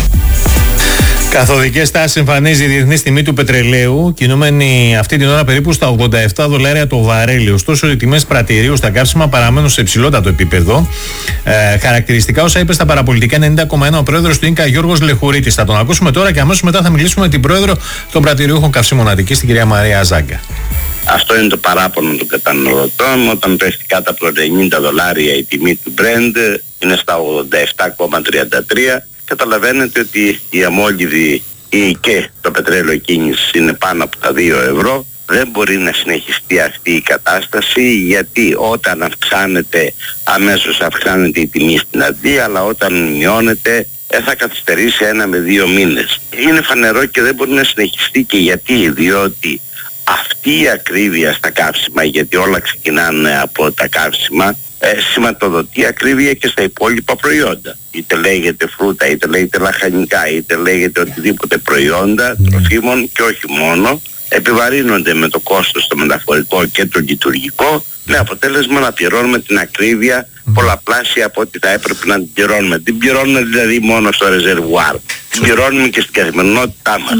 Καθοδικές τάσεις εμφανίζει η διεθνής τιμή του πετρελαίου, κινούμενη αυτή την ώρα περίπου στα ογδόντα επτά δολάρια το βαρέλι. Ωστόσο, οι τιμές πρατηρίου στα καύσιμα παραμένουν σε υψηλότατο επίπεδο. Ε, χαρακτηριστικά όσα είπε στα παραπολιτικά ενενήντα κόμμα ένα ο πρόεδρος του ΙΝΚΑ Γιώργος Λεχουρίτης. Θα τον ακούσουμε τώρα και αμέσως μετά θα μιλήσουμε με την πρόεδρο των πρατηριούχων καυσίμων Αττικής, την κυρία Μαρία Ζάγκα. Αυτό είναι το παράπονο των καταναλωτών. Όταν πέφτει κάτω από τα ενενήντα δολάρια η τιμή του Brent, είναι στα ογδόντα επτά κόμμα τριάντα τρία. Καταλαβαίνετε ότι η αμόλυδη ή και το πετρέλαιο κίνηση είναι πάνω από τα δύο ευρώ. Δεν μπορεί να συνεχιστεί αυτή η κατάσταση, γιατί όταν αυξάνεται αμέσως αυξάνεται η τιμή στην Αντία, αλλά όταν μειώνεται θα καθυστερήσει ένα με δύο μήνες. Είναι φανερό και δεν μπορεί να συνεχιστεί. Και γιατί? Διότι αυτή η ακρίβεια στα καύσιμα, γιατί όλα ξεκινάνε από τα καύσιμα, Ε, σηματοδοτεί ακρίβεια και στα υπόλοιπα προϊόντα. Είτε λέγεται φρούτα, είτε λέγεται λαχανικά, είτε λέγεται οτιδήποτε προϊόντα τροφίμων και όχι μόνο, επιβαρύνονται με το κόστος το μεταφορικό και το λειτουργικό, με αποτέλεσμα να πληρώνουμε την ακρίβεια πολλαπλάσια από ό,τι θα έπρεπε να την πληρώνουμε. Την πληρώνουμε δηλαδή μόνο στο ρεζερβουάρ, την πληρώνουμε και στην καθημερινότητά μας.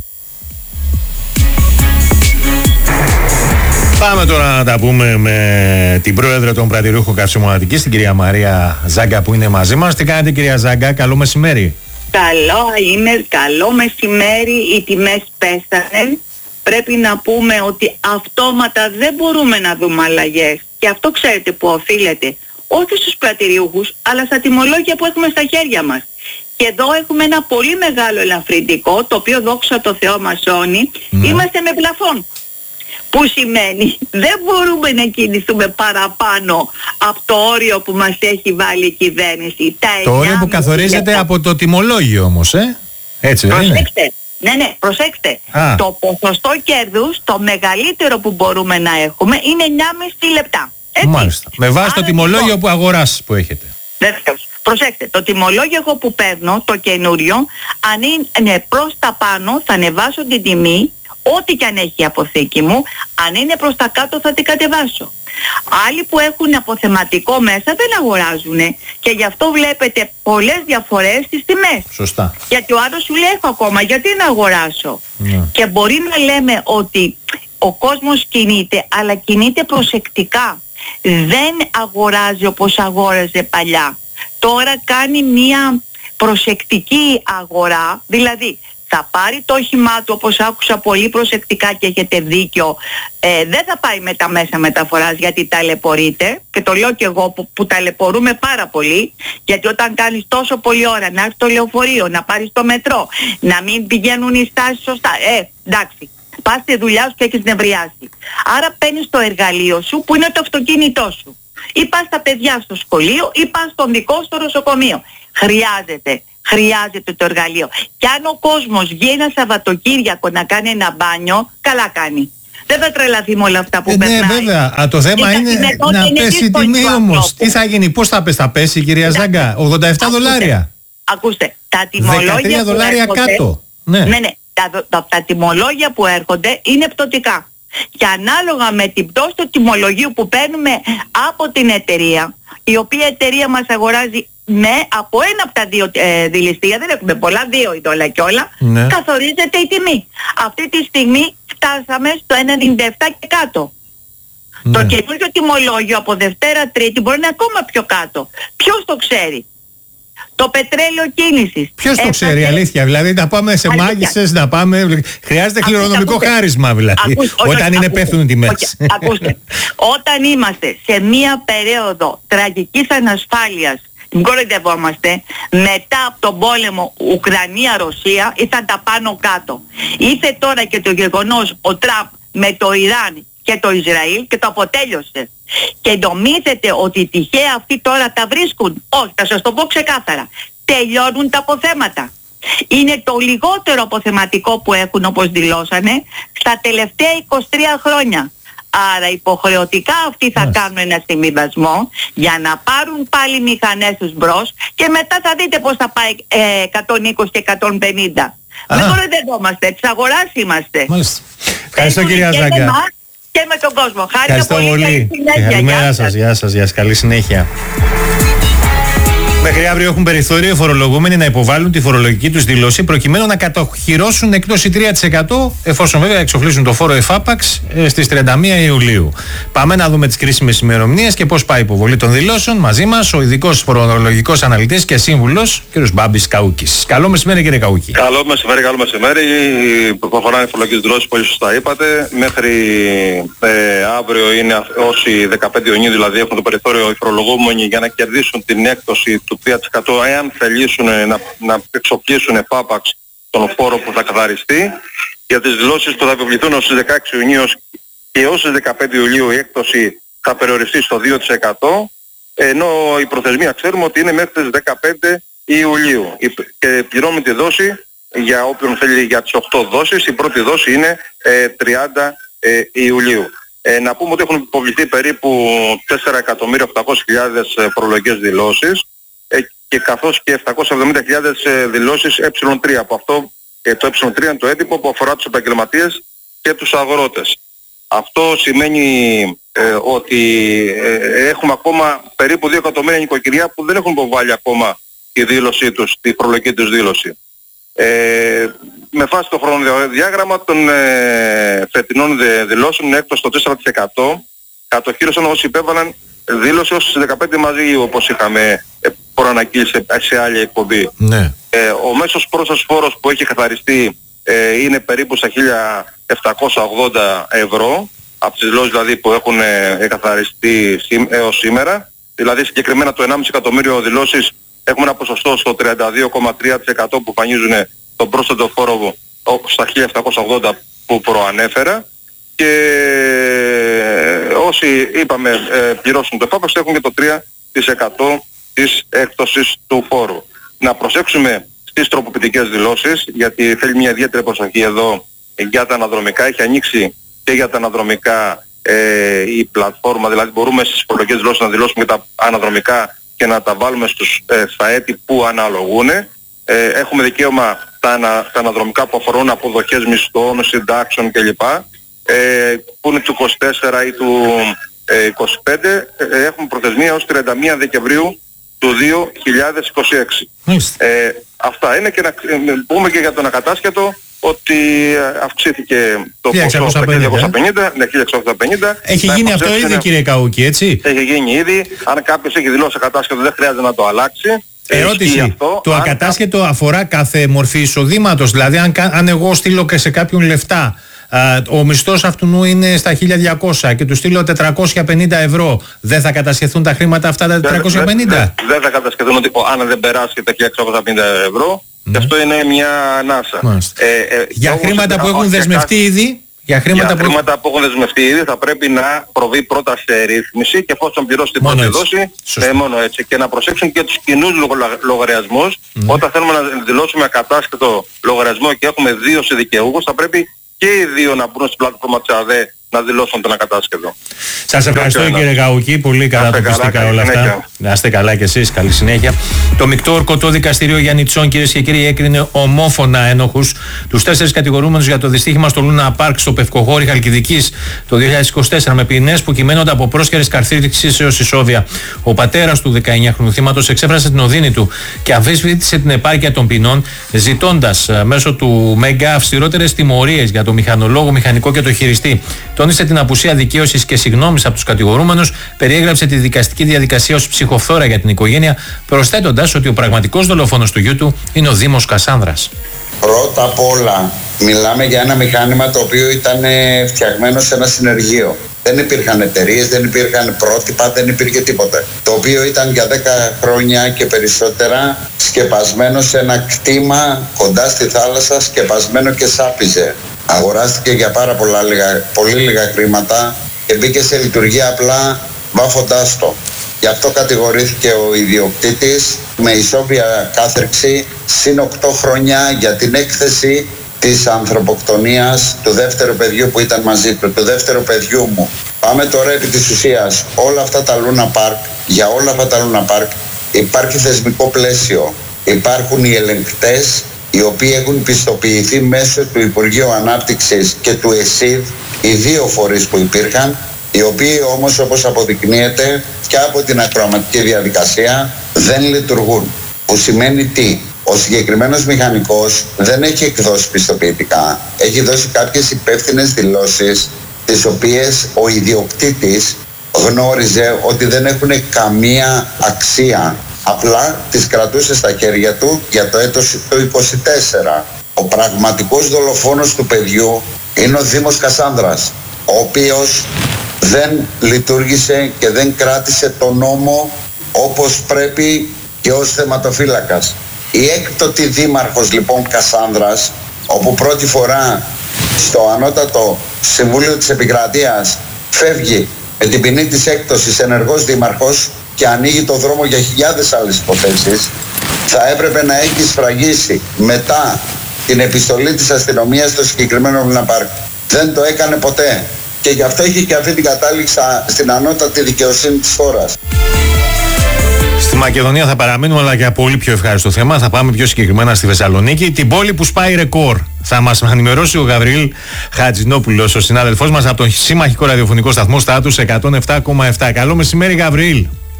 Πάμε τώρα να τα πούμε με την πρόεδρο των πρατηριούχων καυσίμων Αττικής, την κυρία Μαρία Ζάγκα, που είναι μαζί μας. Τι κάνετε, κυρία Ζάγκα? Καλό μεσημέρι. Καλό είναι, καλό μεσημέρι. Οι τιμές πέσανε πρέπει να πούμε ότι αυτόματα δεν μπορούμε να δούμε αλλαγές. Και αυτό ξέρετε που οφείλεται, όχι στους πρατηριούχους, αλλά στα τιμολόγια που έχουμε στα χέρια μας. Και εδώ έχουμε ένα πολύ μεγάλο ελαφρυντικό, το οποίο δόξα τω Θεώ μασώνει, ναι. Είμαστε με πλαφόν. Που σημαίνει δεν μπορούμε να κινηθούμε παραπάνω από το όριο που μας έχει βάλει η κυβέρνηση. Τα το όριο που καθορίζεται λεπτά. Από το τιμολόγιο όμως, ε? Έτσι δεν είναι? Ναι, ναι, προσέξτε. Α. Το ποσοστό κέρδους, το μεγαλύτερο που μπορούμε να έχουμε, είναι εννιά κόμμα πέντε λεπτά. Έτσι. Μάλιστα. Με βάση Άρα, το τιμολόγιο λοιπόν, που αγοράς που έχετε. Βεβαίως. Προσέξτε, το τιμολόγιο εγώ που παίρνω, το καινούριο, αν είναι προς τα πάνω θα ανεβάσω την τιμή, ό,τι και αν έχει η αποθήκη μου, αν είναι προς τα κάτω θα την κατεβάσω. Άλλοι που έχουν αποθεματικό μέσα δεν αγοράζουν και γι' αυτό βλέπετε πολλές διαφορές στις τιμές. Σωστά. Γιατί ο άλλος σου λέει έχω ακόμα, γιατί να αγοράσω. Yeah. Και μπορεί να λέμε ότι ο κόσμος κινείται, αλλά κινείται προσεκτικά. Δεν αγοράζει όπως αγόραζε παλιά. Τώρα κάνει μια προσεκτική αγορά, δηλαδή θα πάρει το όχημά του, όπως άκουσα πολύ προσεκτικά και έχετε δίκιο, ε, δεν θα πάει με τα μέσα μεταφοράς γιατί ταλαιπωρείται, και το λέω και εγώ που, που ταλαιπωρούμε πάρα πολύ, γιατί όταν κάνεις τόσο πολλή ώρα να έρθει το λεωφορείο, να πάρεις το μετρό, να μην πηγαίνουν οι στάσεις σωστά, ε, εντάξει, πας στη δουλειά σου και έχεις νευριάσει. Άρα παίρνεις το εργαλείο σου που είναι το αυτοκίνητό σου. Ή πας στα παιδιά στο σχολείο ή πας στον δικό στο νοσοκομείο. Χρειάζεται. Χρειάζεται το εργαλείο. Και αν ο κόσμος βγει ένα Σαββατοκύριακο να κάνει ένα μπάνιο, καλά κάνει. Δεν θα τρελαθεί με όλα αυτά που ε, περνάει. Ναι, βέβαια. Α, το θέμα είναι να είναι πέσει η τιμή όμως. Τι θα γίνει, πώς θα πέσει, θα πέσει κυρία Ζάγκα, ογδόντα επτά δολάρια. Ακούστε, τα τιμολόγια δεκατρία δολάρια έρχονται, κάτω. Ναι, ναι, ναι τα, τα, τα τιμολόγια που έρχονται είναι πτωτικά. Και ανάλογα με την πτώση του τιμολογίου που παίρνουμε από την εταιρεία, η οποία εταιρεία μας αγοράζει με από ένα από τα δύο ε, δηληστήρια, δεν έχουμε πολλά, δύο είναι όλα και όλα, ναι. Καθορίζεται η τιμή. Αυτή τη στιγμή φτάσαμε στο ένα κόμμα ενενήντα επτά και κάτω. Ναι. Το καινούργιο τιμολόγιο από Δευτέρα Τρίτη μπορεί να είναι ακόμα πιο κάτω. Ποιος το ξέρει? Το πετρέλαιο κίνησης. Ποιος το ξέρει, Έφασε... αλήθεια, δηλαδή να πάμε σε μάγισσες, να πάμε... Χρειάζεται κληρονομικό χάρισμα δηλαδή, ακούστε, όταν όχι, είναι ακούστε, πέφτουν οι τιμές. Ακούστε, όταν είμαστε σε μία περίοδο τραγικής ανασφάλειας, μην κοροϊδευόμαστε, μετά από τον πόλεμο Ουκρανία-Ρωσία ήρθαν τα πάνω κάτω. Ήρθε τώρα και το γεγονός ο Τραμπ με το Ιράν και το Ισραήλ και το αποτέλειωσε. Και νομίζετε ότι τυχαία αυτοί τώρα τα βρίσκουν? Όχι, θα σας το πω ξεκάθαρα. Τελειώνουν τα αποθέματα. Είναι το λιγότερο αποθεματικό που έχουν, όπως δηλώσανε, στα τελευταία είκοσι τρία χρόνια. Άρα υποχρεωτικά αυτοί θα yeah. κάνουν ένα συμβιβασμό για να πάρουν πάλι μηχανές τους μπρος και μετά θα δείτε πως θα πάει ε, εκατόν είκοσι και εκατόν πενήντα. Ah. Δεν κοροϊδευόμαστε, της αγοράς είμαστε. Μάλιστα. Ευχαριστώ κυρία Ζάγκα. Και με τον κόσμο. Ευχαριστώ πολύ. πολύ. Καλημέρα σας. Γεια σας. Γεια σας. Καλή συνέχεια. Μέχρι αύριο έχουν περιθώριο οι φορολογούμενοι να υποβάλουν τη φορολογική τους δήλωση προκειμένου να κατοχυρώσουν έκπτωση τρία τοις εκατό εφόσον βέβαια εξοφλήσουν το φόρο εφάπαξ στις τριάντα μία Ιουλίου. Πάμε να δούμε τις κρίσιμες ημερομηνίες και πώς πάει η υποβολή των δηλώσεων. Μαζί μας ο ειδικός φορολογικός αναλυτής και σύμβουλος κ. Μπάμπης Καούκης. Καλό μεσημέρι κύριε Καούκη. Καλό μεσημέρι, καλό μεσημέρι. Προχωράνε οι φορολογικές δηλώσεις, πολύ σωστά είπατε. Μέχρι ε, αύριο είναι όσοι δεκαπέντε Ιουνίου δηλαδή έχουν το περιθώριο οι φορολογούμενοι για να κερδίσουν την έκπτωση του τρία τοις εκατό εάν θελήσουν να, να εξοπλίσουν εφάπαξ τον φόρο που θα καθαριστεί. Για τις δηλώσεις που θα επιβληθούν ως τις δεκαέξι Ιουνίου και ως τις δεκαπέντε Ιουλίου η έκπτωση θα περιοριστεί στο δύο τοις εκατό, ενώ η προθεσμία ξέρουμε ότι είναι μέχρι τις δεκαπέντε Ιουλίου και πληρώνουμε τη δόση για όποιον θέλει για τις οκτώ δόσεις. Η πρώτη δόση είναι ε, τριάντα Ιουλίου. Ε, να πούμε ότι έχουν υποβληθεί περίπου τέσσερα εκατομμύρια οκτακόσιες χιλιάδες φορολογικές δηλώσεις ε, και καθώς και επτακόσιες εβδομήντα χιλιάδες δηλώσεις ε τρία. Από αυτό ε, το ε τρία είναι το έντυπο που αφορά τους επαγγελματίες και τους αγρότες. Αυτό σημαίνει ε, ότι ε, έχουμε ακόμα περίπου δύο εκατομμύρια νοικοκυριά που δεν έχουν υποβάλει ακόμα τη δήλωσή τους, τη φορολογική τους δήλωση. Ε, με βάση το χρονοδιάγραμμα των ε, φετινών δηλώσεων είναι έκτος το τέσσερα τοις εκατό, κατοχύρωσαν όσοι υπέβαλαν δήλωση ως τις δεκαπέντε Μαΐου όπως είχαμε ε, προαναγγείλει σε, σε άλλη εκπομπή. Ναι. Ε, ο μέσος πρόσθετος φόρος που έχει καθαριστεί ε, είναι περίπου στα χίλια επτακόσια ογδόντα ευρώ, από τις δηλώσεις δηλαδή που έχουν εκαθαριστεί έως σήμερα. Δηλαδή συγκεκριμένα το ενάμιση εκατομμύριο δηλώσεις έχουμε ένα ποσοστό στο τριάντα δύο κόμμα τρία τοις εκατό που φανίζουν τον πρόσθετο φόρο στα χίλια επτακόσια ογδόντα που προανέφερα, και όσοι είπαμε ε, πληρώσουν το ΦΑΠΕΞ έχουν και το τρία τοις εκατό της έκπτωσης του φόρου. Να προσέξουμε στις τροποποιητικές δηλώσεις, γιατί θέλει μια ιδιαίτερη προσοχή εδώ για τα αναδρομικά. Έχει ανοίξει και για τα αναδρομικά ε, η πλατφόρμα, δηλαδή μπορούμε στις φορολογικές δηλώσεις να δηλώσουμε και τα αναδρομικά και να τα βάλουμε στους, ε, στα έτη που αναλογούν. Ε, έχουμε δικαίωμα τα, ανα, τα αναδρομικά που αφορούν αποδοχές μισθών, συντάξεων κλπ. Ε, που είναι του είκοσι τέσσερα ή του ε, είκοσι πέντε, ε, έχουμε προθεσμία ως τριάντα μία Δεκεμβρίου του δύο χιλιάδες είκοσι έξι. Ε, αυτά είναι, και να ε, πούμε και για τον ακατάσχετο ότι αυξήθηκε το ποσό στα χίλια εξακόσια πενήντα. Ναι, χίλια εξακόσια πενήντα. Έχει γίνει αυτό ήδη, κύριε Καούκη, έτσι? Έχει γίνει ήδη. Αν κάποιος έχει δηλώσει ακατάσχετο δεν χρειάζεται να το αλλάξει. Ερώτηση. Αυτό, το αν ακατάσχετο κα... αφορά κάθε μορφή εισοδήματος. Δηλαδή αν, αν εγώ στείλω και σε κάποιον λεφτά, Uh, ο μισθός αυτού είναι στα χίλια διακόσια και του στείλω τετρακόσια πενήντα ευρώ, δεν θα κατασχεθούν τα χρήματα αυτά τα τετρακόσια πενήντα? Δεν δε, δε θα κατασχεθούν ότι, αν δεν περάσει τα χίλια εξακόσια πενήντα ευρώ, mm. και αυτό είναι μια ανάσα. Ε, ε, για χρήματα που έχουν δεσμευτεί ήδη, για χρήματα, για που... χρήματα που έχουν δεσμευτεί ήδη θα πρέπει να προβεί πρώτα σε ρύθμιση, και εφόσον πληρώσει την πρώτη δόση, ε, μόνο έτσι. Και να προσέξουν και τους κοινούς λογαριασμούς. Mm. Όταν θέλουμε να δηλώσουμε ακατάσχετο λογαριασμό και έχουμε δύο σε δικαιούχους, θα πρέπει και οι δύο να μπουν στην πλατφόρμα της ΑΔΕ να δηλώσουν τον ακατάσχετο. Σας ευχαριστώ, κύριε Γαουκή, πολύ κατατοπιστικά όλα αυτά. Να είστε καλά κι εσείς, καλή συνέχεια. Το Μεικτό Ορκωτό Δικαστήριο Γιαννιτσών, κυρίες και κύριοι, έκρινε ομόφωνα ένοχους τους τέσσερις κατηγορούμενους για το δυστύχημα στο Λούνα Πάρκ στο Πευκοχώρι Χαλκιδικής το δύο χιλιάδες είκοσι τέσσερα, με ποινές που κυμαίνονται από πρόσχερες καρθίριξης έως ισόβια. Ο πατέρας του δεκαεννιάχρονου θύματος εξέφρασε την οδύνη του και αμφισβήτησε την επάρκεια των ποινών, ζητώντας μέσω του ΜΕΓΑ αυστηρότερες τιμωρίες για το μηχανολόγο, μηχανικό και το χειριστή. Τόνισε την απουσία δικαίωσης και συγγνώμης από τους κατηγορούμενους, περιέγραψε τη δικαστική διαδικασία ως ψυχοφθόρα για την οικογένεια, προσθέτοντας ότι ο πραγματικός δολοφόνος του γιού του είναι ο Δήμος Κασάνδρας. Πρώτα απ' όλα, μιλάμε για ένα μηχάνημα το οποίο ήταν φτιαγμένο σε ένα συνεργείο. Δεν υπήρχαν εταιρείες, δεν υπήρχαν πρότυπα, δεν υπήρχε τίποτα. Το οποίο ήταν για δέκα χρόνια και περισσότερα σκεπασμένο σε ένα κτήμα κοντά στη θάλασσα, σκεπασμένο και σάπιζε. Αγοράστηκε για πάρα πολλά λίγα, πολύ λίγα χρήματα και μπήκε σε λειτουργία απλά βάφοντάς το. Γι' αυτό κατηγορήθηκε ο ιδιοκτήτης με ισόβια κάθερξη συν οκτώ χρόνια για την έκθεση της ανθρωποκτονίας του δεύτερου παιδιού που ήταν μαζί του, του δεύτερου παιδιού μου. Πάμε τώρα επί της ουσίας. Όλα αυτά τα Λούνα Πάρκ, για όλα αυτά τα Λούνα Πάρκ υπάρχει θεσμικό πλαίσιο. Υπάρχουν οι ελεγκτές, οι οποίοι έχουν πιστοποιηθεί μέσω του Υπουργείου Ανάπτυξης και του ΕΣΥΔ, οι δύο φορείς που υπήρχαν, οι οποίοι όμως, όπως αποδεικνύεται και από την ακροαματική διαδικασία, δεν λειτουργούν. Που σημαίνει τι? Ο συγκεκριμένος μηχανικός δεν έχει εκδώσει πιστοποιητικά, έχει δώσει κάποιες υπεύθυνες δηλώσεις, τις οποίες ο ιδιοκτήτης γνώριζε ότι δεν έχουν καμία αξία. Απλά τις κρατούσε στα χέρια του για το έτος το είκοσι τέσσερα. Ο πραγματικός δολοφόνος του παιδιού είναι ο Δήμος Κασάνδρας, ο οποίος δεν λειτουργήσε και δεν κράτησε τον νόμο όπως πρέπει και ως θεματοφύλακας. Η έκτοτη δήμαρχος λοιπόν Κασάνδρας, όπου πρώτη φορά στο ανώτατο Συμβούλιο της Επικρατείας φεύγει με την ποινή της έκτοσης ενεργός δήμαρχος και ανοίγει το δρόμο για χιλιάδες άλλες υποθέσεις, θα έπρεπε να έχει σφραγίσει μετά την επιστολή της αστυνομίας στο συγκεκριμένο Λούνα Πάρκ. Δεν το έκανε ποτέ και γι' αυτό έχει και αυτή την κατάληξη στην ανώτατη δικαιοσύνη της χώρας. Στη Μακεδονία θα παραμείνουμε, αλλά για πολύ πιο ευχάριστο θέμα. Θα πάμε πιο συγκεκριμένα στη Θεσσαλονίκη, την πόλη που σπάει ρεκόρ. Θα μας ενημερώσει ο Γαβριήλ Χατζηνόπουλος, ο συνάδελφός μας από τον συμμαχικό ραδιοφωνικό σταθμό Στάτους εκατόν επτά κόμμα επτά. Καλό μεσημέρι, Γαβριήλ.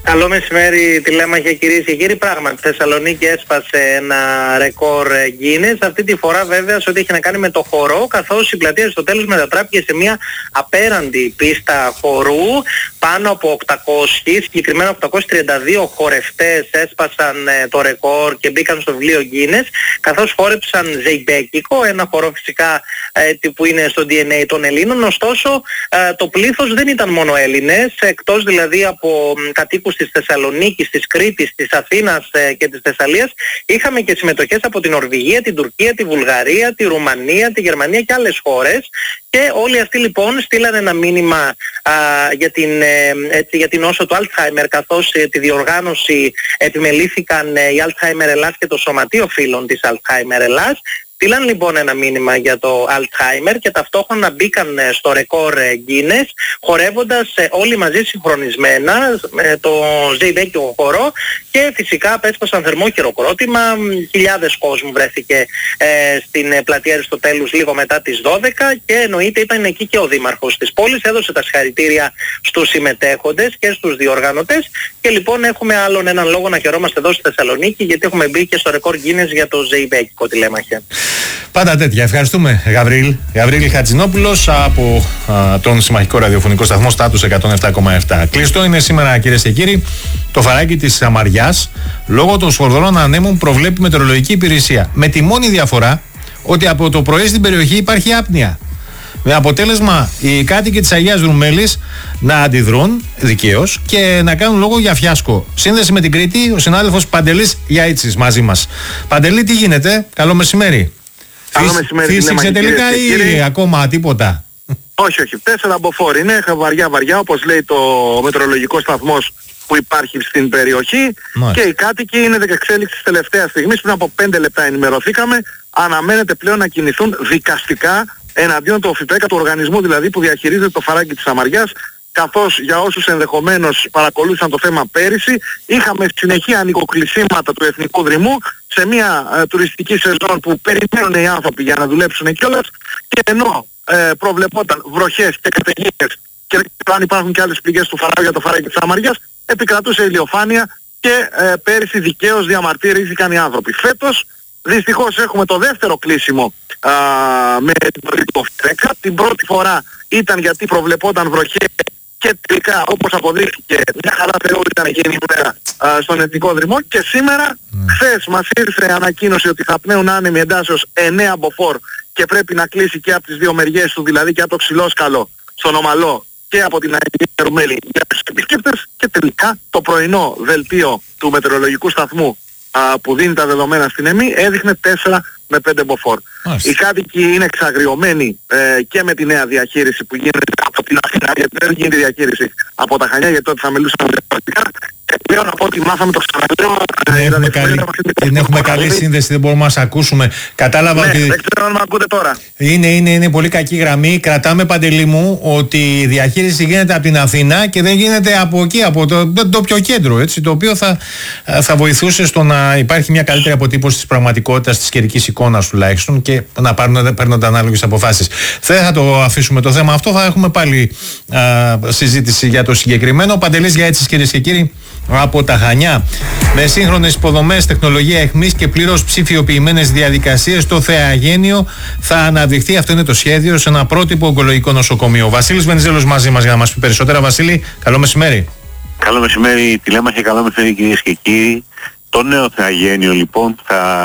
Καλό μεσημέρι, τηλέμαχε κυρίες και κύριοι. Πράγματι, Θεσσαλονίκη έσπασε ένα ρεκόρ Guinness. Αυτή τη φορά βέβαια σε ό,τι έχει να κάνει με το χορό, καθώς η πλατεία στο τέλος μετατράπηκε σε μια απέραντη πίστα χορού. Πάνω από οκτακόσιοι, συγκεκριμένα οκτακόσιοι τριάντα δύο χορευτές έσπασαν ε, το ρεκόρ και μπήκαν στο βιβλίο Guinness, καθώς χόρεψαν ζεϊμπέκικο, ένα χορό φυσικά ε, που είναι στο ντι εν έι των Ελλήνων. Ωστόσο, ε, το πλήθος δεν ήταν μόνο Έλληνες, εκτός δηλαδή από ε, κατοίκους της Θεσσαλονίκης, της Κρήτης, της Αθήνας ε, και της Θεσσαλίας, είχαμε και συμμετοχές από την Νορβηγία, την Τουρκία, τη Βουλγαρία, τη Ρουμανία, τη Γερμανία και άλλες χώρες. Και όλοι αυτοί λοιπόν στείλαν ένα μήνυμα α, για, την, ε, έτσι, για την όσο του Alzheimer, καθώς ε, τη διοργάνωση επιμελήθηκαν ε, η Alzheimer Ελλάς και το Σωματείο Φίλων της Alzheimer Ελλάς. Στείλαν λοιπόν ένα μήνυμα για το Alzheimer και ταυτόχρονα μπήκαν στο ρεκόρ Guinness, χορεύοντας όλοι μαζί συγχρονισμένα το ζεϊμπέκικο χορό και φυσικά απέσπασαν θερμό χειροκρότημα. Χιλιάδες κόσμου βρέθηκε ε, στην πλατεία Αριστοτέλους λίγο μετά τις δώδεκα και εννοείται ήταν εκεί και ο δήμαρχος της πόλης, έδωσε τα συγχαρητήρια στους συμμετέχοντες και στους διοργανωτές και λοιπόν έχουμε άλλον έναν λόγο να χαιρόμαστε εδώ στη Θεσσαλονίκη, γιατί έχουμε μπει και στο ρεκόρ Guinness για το ζεϊμπέκικο τηλέμαχε. Πάντα τέτοια. Ευχαριστούμε, Γαβρίλ. Γαβρίλ Χατζηνόπουλος από α, τον συμμαχικό ραδιοφωνικό σταθμό Στάτους εκατόν επτά κόμμα επτά. Κλειστό είναι σήμερα, κυρίες και κύριοι, το φαράγγι της Σαμαριάς λόγω των σφοδρών ανέμων προβλέπει η μετεωρολογική υπηρεσία. Με τη μόνη διαφορά ότι από το πρωί στην περιοχή υπάρχει άπνοια. Με αποτέλεσμα οι κάτοικοι της Αγίας Δρουμέλης να αντιδρούν δικαίως και να κάνουν λόγο για φιάσκο. Σύνδεση με την Κρήτη, ο συνάδελφος Παντελής Γιαίτσης μαζί μας. Παντελή, τι γίνεται? Καλό μεσημέρι. Καλό μεσημέρι. Φύσηξε τελικά ή κύριε, ακόμα τίποτα? Όχι, όχι. Τέσσερα μποφόρ είναι, βαριά βαριά, όπως λέει το μετεωρολογικό σταθμός που υπάρχει στην περιοχή. Μάλιστα. Και οι κάτοικοι είναι εξέλιξη της τελευταίας στιγμής. Πριν από πέντε λεπτά ενημερωθήκαμε. Αναμένεται πλέον να κινηθούν δικαστικά εναντίον του ΟΦΙΠΕΚΑ, του οργανισμού δηλαδή που διαχειρίζεται το φαράγγι της Σαμαριάς, καθώς για όσους ενδεχομένως παρακολούθησαν το θέμα πέρυσι, είχαμε συνεχή ανοικοκλεισίματα του Εθνικού Δρυμού σε μια ε, τουριστική σεζόν που περιμένουν οι άνθρωποι για να δουλέψουν κιόλας, και ενώ ε, προβλεπόταν βροχές και καταιγίδες και αν υπάρχουν και άλλες πληγές του φαράγγι για το φαράγγι της Σαμαριάς, επικρατούσε ηλιοφάνεια και ε, πέρυσι δικαίως διαμαρτύρηθηκαν οι άνθρωποι. Φέτος δυστυχώς έχουμε το δεύτερο κλείσιμο α, με το ΦΤΕΚΑ. Την πρώτη φορά ήταν γιατί προβλεπόταν βροχές και τελικά, όπως αποδείχθηκε, μια χαρά Θεού ήταν εκείνη η μέρα στον Εθνικό Δρυμό, και σήμερα, mm. χθες μας ήρθε ανακοίνωση ότι θα πνέουν άνεμοι εντάσσεως εννέα μποφόρ και πρέπει να κλείσει και από τις δύο μεριές του, δηλαδή και από το Ξυλόσκαλο στον Ομαλό και από την Αγία Δρουμέλη για τους επισκέπτες, και τελικά το πρωινό δελτίο του μετεωρολογικού σταθμού α, που δίνει τα δεδομένα στην ΕΜΗ έδειχνε τέσσερα με πέντε μποφόρ. Μάλιστα. Οι κάτοικοι είναι εξαγριωμένοι ε, και με τη νέα διαχείριση που γίνεται από την Αθήνα, γιατί δεν γίνεται διαχείριση από τα Χανιά, γιατί τότε θα μιλούσαμε διαφορετικά. Και πλέον από ό,τι μάθαμε, το ξαναλέω, δεν έχουμε, καλή, δεν έχουμε καλή σύνδεση, δεν μπορούμε να σας ακούσουμε. Κατάλαβα ναι, ότι... δεν ξέρω αν με ακούτε τώρα. Είναι, είναι, είναι πολύ κακή γραμμή. Κρατάμε, Παντελή μου, ότι η διαχείριση γίνεται από την Αθήνα και δεν γίνεται από εκεί, από το ντόπιο κέντρο, έτσι, το οποίο θα, θα βοηθούσε στο να υπάρχει μια καλύτερη αποτύπωση της πραγματικότητας, της καιρικής εικόνας τουλάχιστον, και να παίρνονται ανάλογες αποφάσεις. Δεν θα το αφήσουμε το θέμα αυτό, θα έχουμε πάλι α, συζήτηση για το συγκεκριμένο. Παντελής Γιαίτσης, κυρίες και κύριοι, από τα Χανιά. Με σύγχρονες υποδομές, τεχνολογία αιχμής και πλήρως ψηφιοποιημένες διαδικασίες, το Θεαγένιο θα αναδειχθεί, αυτό είναι το σχέδιο, σε ένα πρότυπο ογκολογικό νοσοκομείο. Ο Βασίλης Βενιζέλος μαζί μας για να μας πει περισσότερα. Βασίλη, καλό μεσημέρι. Καλό μεσημέρι, τηλέμαχε, καλό μεσημέρι κυρίες και κύριοι. Το νέο Θεαγένιο λοιπόν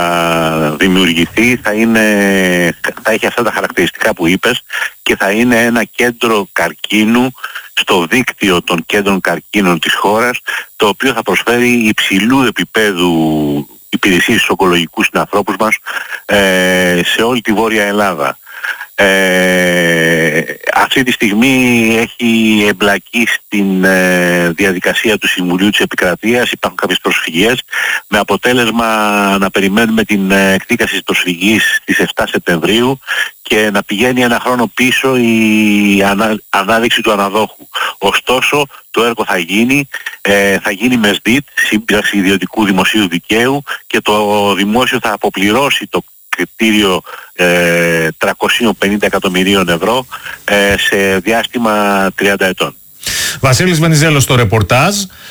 θα δημιουργηθεί, θα, είναι, θα έχει αυτά τα χαρακτηριστικά που είπες και θα είναι ένα κέντρο καρκίνου στο δίκτυο των κέντρων καρκίνων της χώρας, το οποίο θα προσφέρει υψηλού επίπεδου υπηρεσίες στους ογκολογικούς συνανθρώπους μας ε, σε όλη τη Βόρεια Ελλάδα. Ε, αυτή τη στιγμή έχει εμπλακεί στην ε, διαδικασία του Συμβουλίου της Επικρατείας, υπάρχουν κάποιες προσφυγές, με αποτέλεσμα να περιμένουμε την ε, εκδίκαση της προσφυγής στις επτά Σεπτεμβρίου και να πηγαίνει ένα χρόνο πίσω η ανά, ανάδειξη του αναδόχου. Ωστόσο το έργο θα γίνει, ε, θα γίνει με ΣΔΙΤ, σύμπραξη ιδιωτικού δημοσίου δικαίου, και το δημόσιο θα αποπληρώσει το κριτήριο ε, τριακόσια πενήντα εκατομμυρίων ευρώ ε, σε διάστημα τριάντα ετών. Βασίλης Βενιζέλος στο ρεπορτάζ.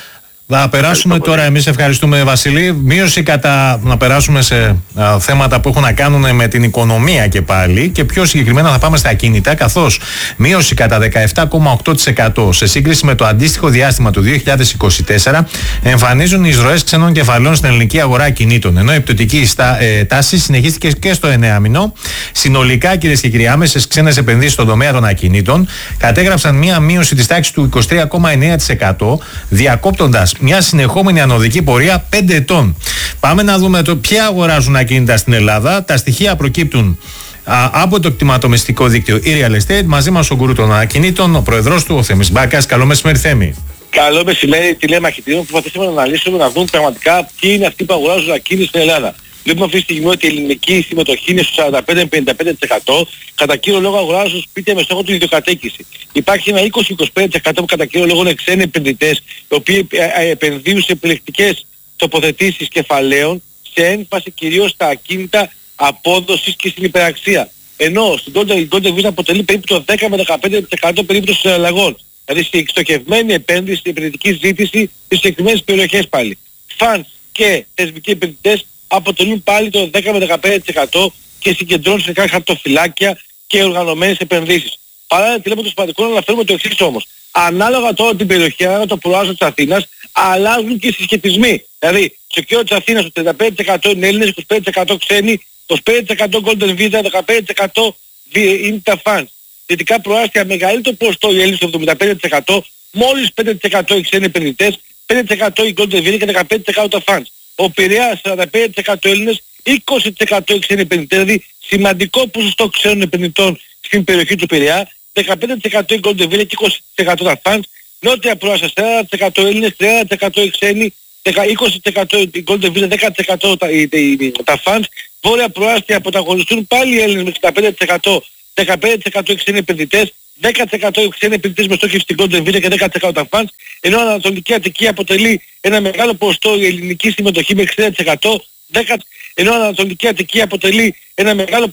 Θα περάσουμε τώρα, εμείς ευχαριστούμε Βασίλη, μείωση κατά, να περάσουμε σε α, θέματα που έχουν να κάνουν με την οικονομία και πάλι, και πιο συγκεκριμένα θα πάμε στα ακίνητα, καθώς μείωση κατά δεκαεπτά κόμμα οκτώ τοις εκατό σε σύγκριση με το αντίστοιχο διάστημα του δύο χιλιάδες είκοσι τέσσερα εμφανίζουν οι εισρωές ξένων κεφαλαίων στην ελληνική αγορά ακινήτων, ενώ η πτωτική στα, ε, τάση συνεχίστηκε και στο εννέαμηνο. Συνολικά, κυρίες και κύριοι, άμεσες ξένες επενδύσεις στον τομέα των ακινήτων κατέγραψαν μία μείωση της τάξης του είκοσι τρία κόμμα εννέα τοις εκατό, διακόπτοντας μια συνεχόμενη ανωδική πορεία πέντε ετών. Πάμε να δούμε το ποια αγοράζουν ακίνητα στην Ελλάδα. Τα στοιχεία προκύπτουν α, από το κτηματομεστικό δίκτυο e-Real Estate. Μαζί μας ο γκουρού των ακινήτων, ο πρόεδρος του, ο Θέμης Μπάκας. Καλό μεσημέρι, Θέμη. Καλό μεσημέρι, τηλεμαχητήριο. Προσπαθήσαμε να αναλύσουμε, να δούμε πραγματικά ποιοι είναι αυτοί που αγοράζουν ακίνητα στην Ελλάδα. Βλέπουμε αυτή τη στιγμή ότι η ελληνική συμμετοχή είναι στο σαράντα πέντε με πενήντα πέντε τοις εκατό. Κατά κύριο λόγο αγοράζουν σπίτια με στόχο την ιδιοκατοίκηση. Υπάρχει ένα είκοσι με είκοσι πέντε τοις εκατό που κατά κύριο λόγο είναι ξένοι επενδυτές, οι οποίοι επενδύουν σε επιλεκτικές τοποθετήσεις κεφαλαίων, σε έμφαση κυρίως στα ακίνητα απόδοσης και στην υπεραξία. Ενώ στην Golden Visa αποτελεί περίπου το δέκα με δεκαπέντε τοις εκατό περίπου των συναλλαγών. Δηλαδή στη εξτοχευμένη επένδυση, στην επενδυτική ζήτηση στις συγκεκριμένες περιοχές πάλι. Funds και θεσμικοί επενδυτές αποτελούν πάλι το δέκα με δεκαπέντε τοις εκατό και συγκεντρώνουν σε κάποια χαρτοφυλάκια και οργανωμένες επενδύσεις. Παρά τη λέμε το σημαντικό να αναφέρουμε το εξής όμως. Ανάλογα τώρα την περιοχή, ανάλογα το προάστιο της Αθήνας, αλλάζουν και οι συσχετισμοί. Δηλαδή, στο κέντρο της Αθήνας το τριάντα πέντε τοις εκατό είναι Έλληνες, είκοσι πέντε τοις εκατό ξένοι, είκοσι πέντε τοις εκατό Golden Visa, δεκαπέντε τοις εκατό είναι τα funds. Δυτικά προάστια μεγαλύτερο ποσοστό οι Έλληνες, το εβδομήντα πέντε τοις εκατό, μόλις πέντε τοις εκατό οι ξένοι επενδυτές, πέντε τοις εκατό οι Golden Visa και δεκαπέντε τοις εκατό τα funds. Ο Πειραιάς σαράντα πέντε τοις εκατό Έλληνες, είκοσι τοις εκατό οι ξένοι επενδυτές, δηλαδή σημαντικό ποσοστό ξένων επενδυτών στην περιοχή του Πειραιά, δεκαπέντε τοις εκατό οι Golden Villa και είκοσι τοις εκατό τα funds. Νότια προάστια σαράντα τοις εκατό Έλληνες, τριάντα τοις εκατό οι ξένοι, είκοσι τοις εκατό οι Golden Villa, δέκα τοις εκατό τα, τα funds. Βόρεια προάστια πρωταγωνιστούν πάλι οι Έλληνες με εξήντα πέντε τοις εκατό, δεκαπέντε τοις εκατό οι ξένοι επενδυτές, δέκα τοις εκατό οι ξένοι επενδυτές με στόχευση στην Golden Villa και δέκα τοις εκατό τα funds. Ενώ Ανατολική Αττική αποτελεί ένα μεγάλο ποσοστό η ελληνική συμμετοχή με εξήντα τοις εκατό, δέκα, ενώ Ανατολική Αττική αποτελεί ένα μεγάλο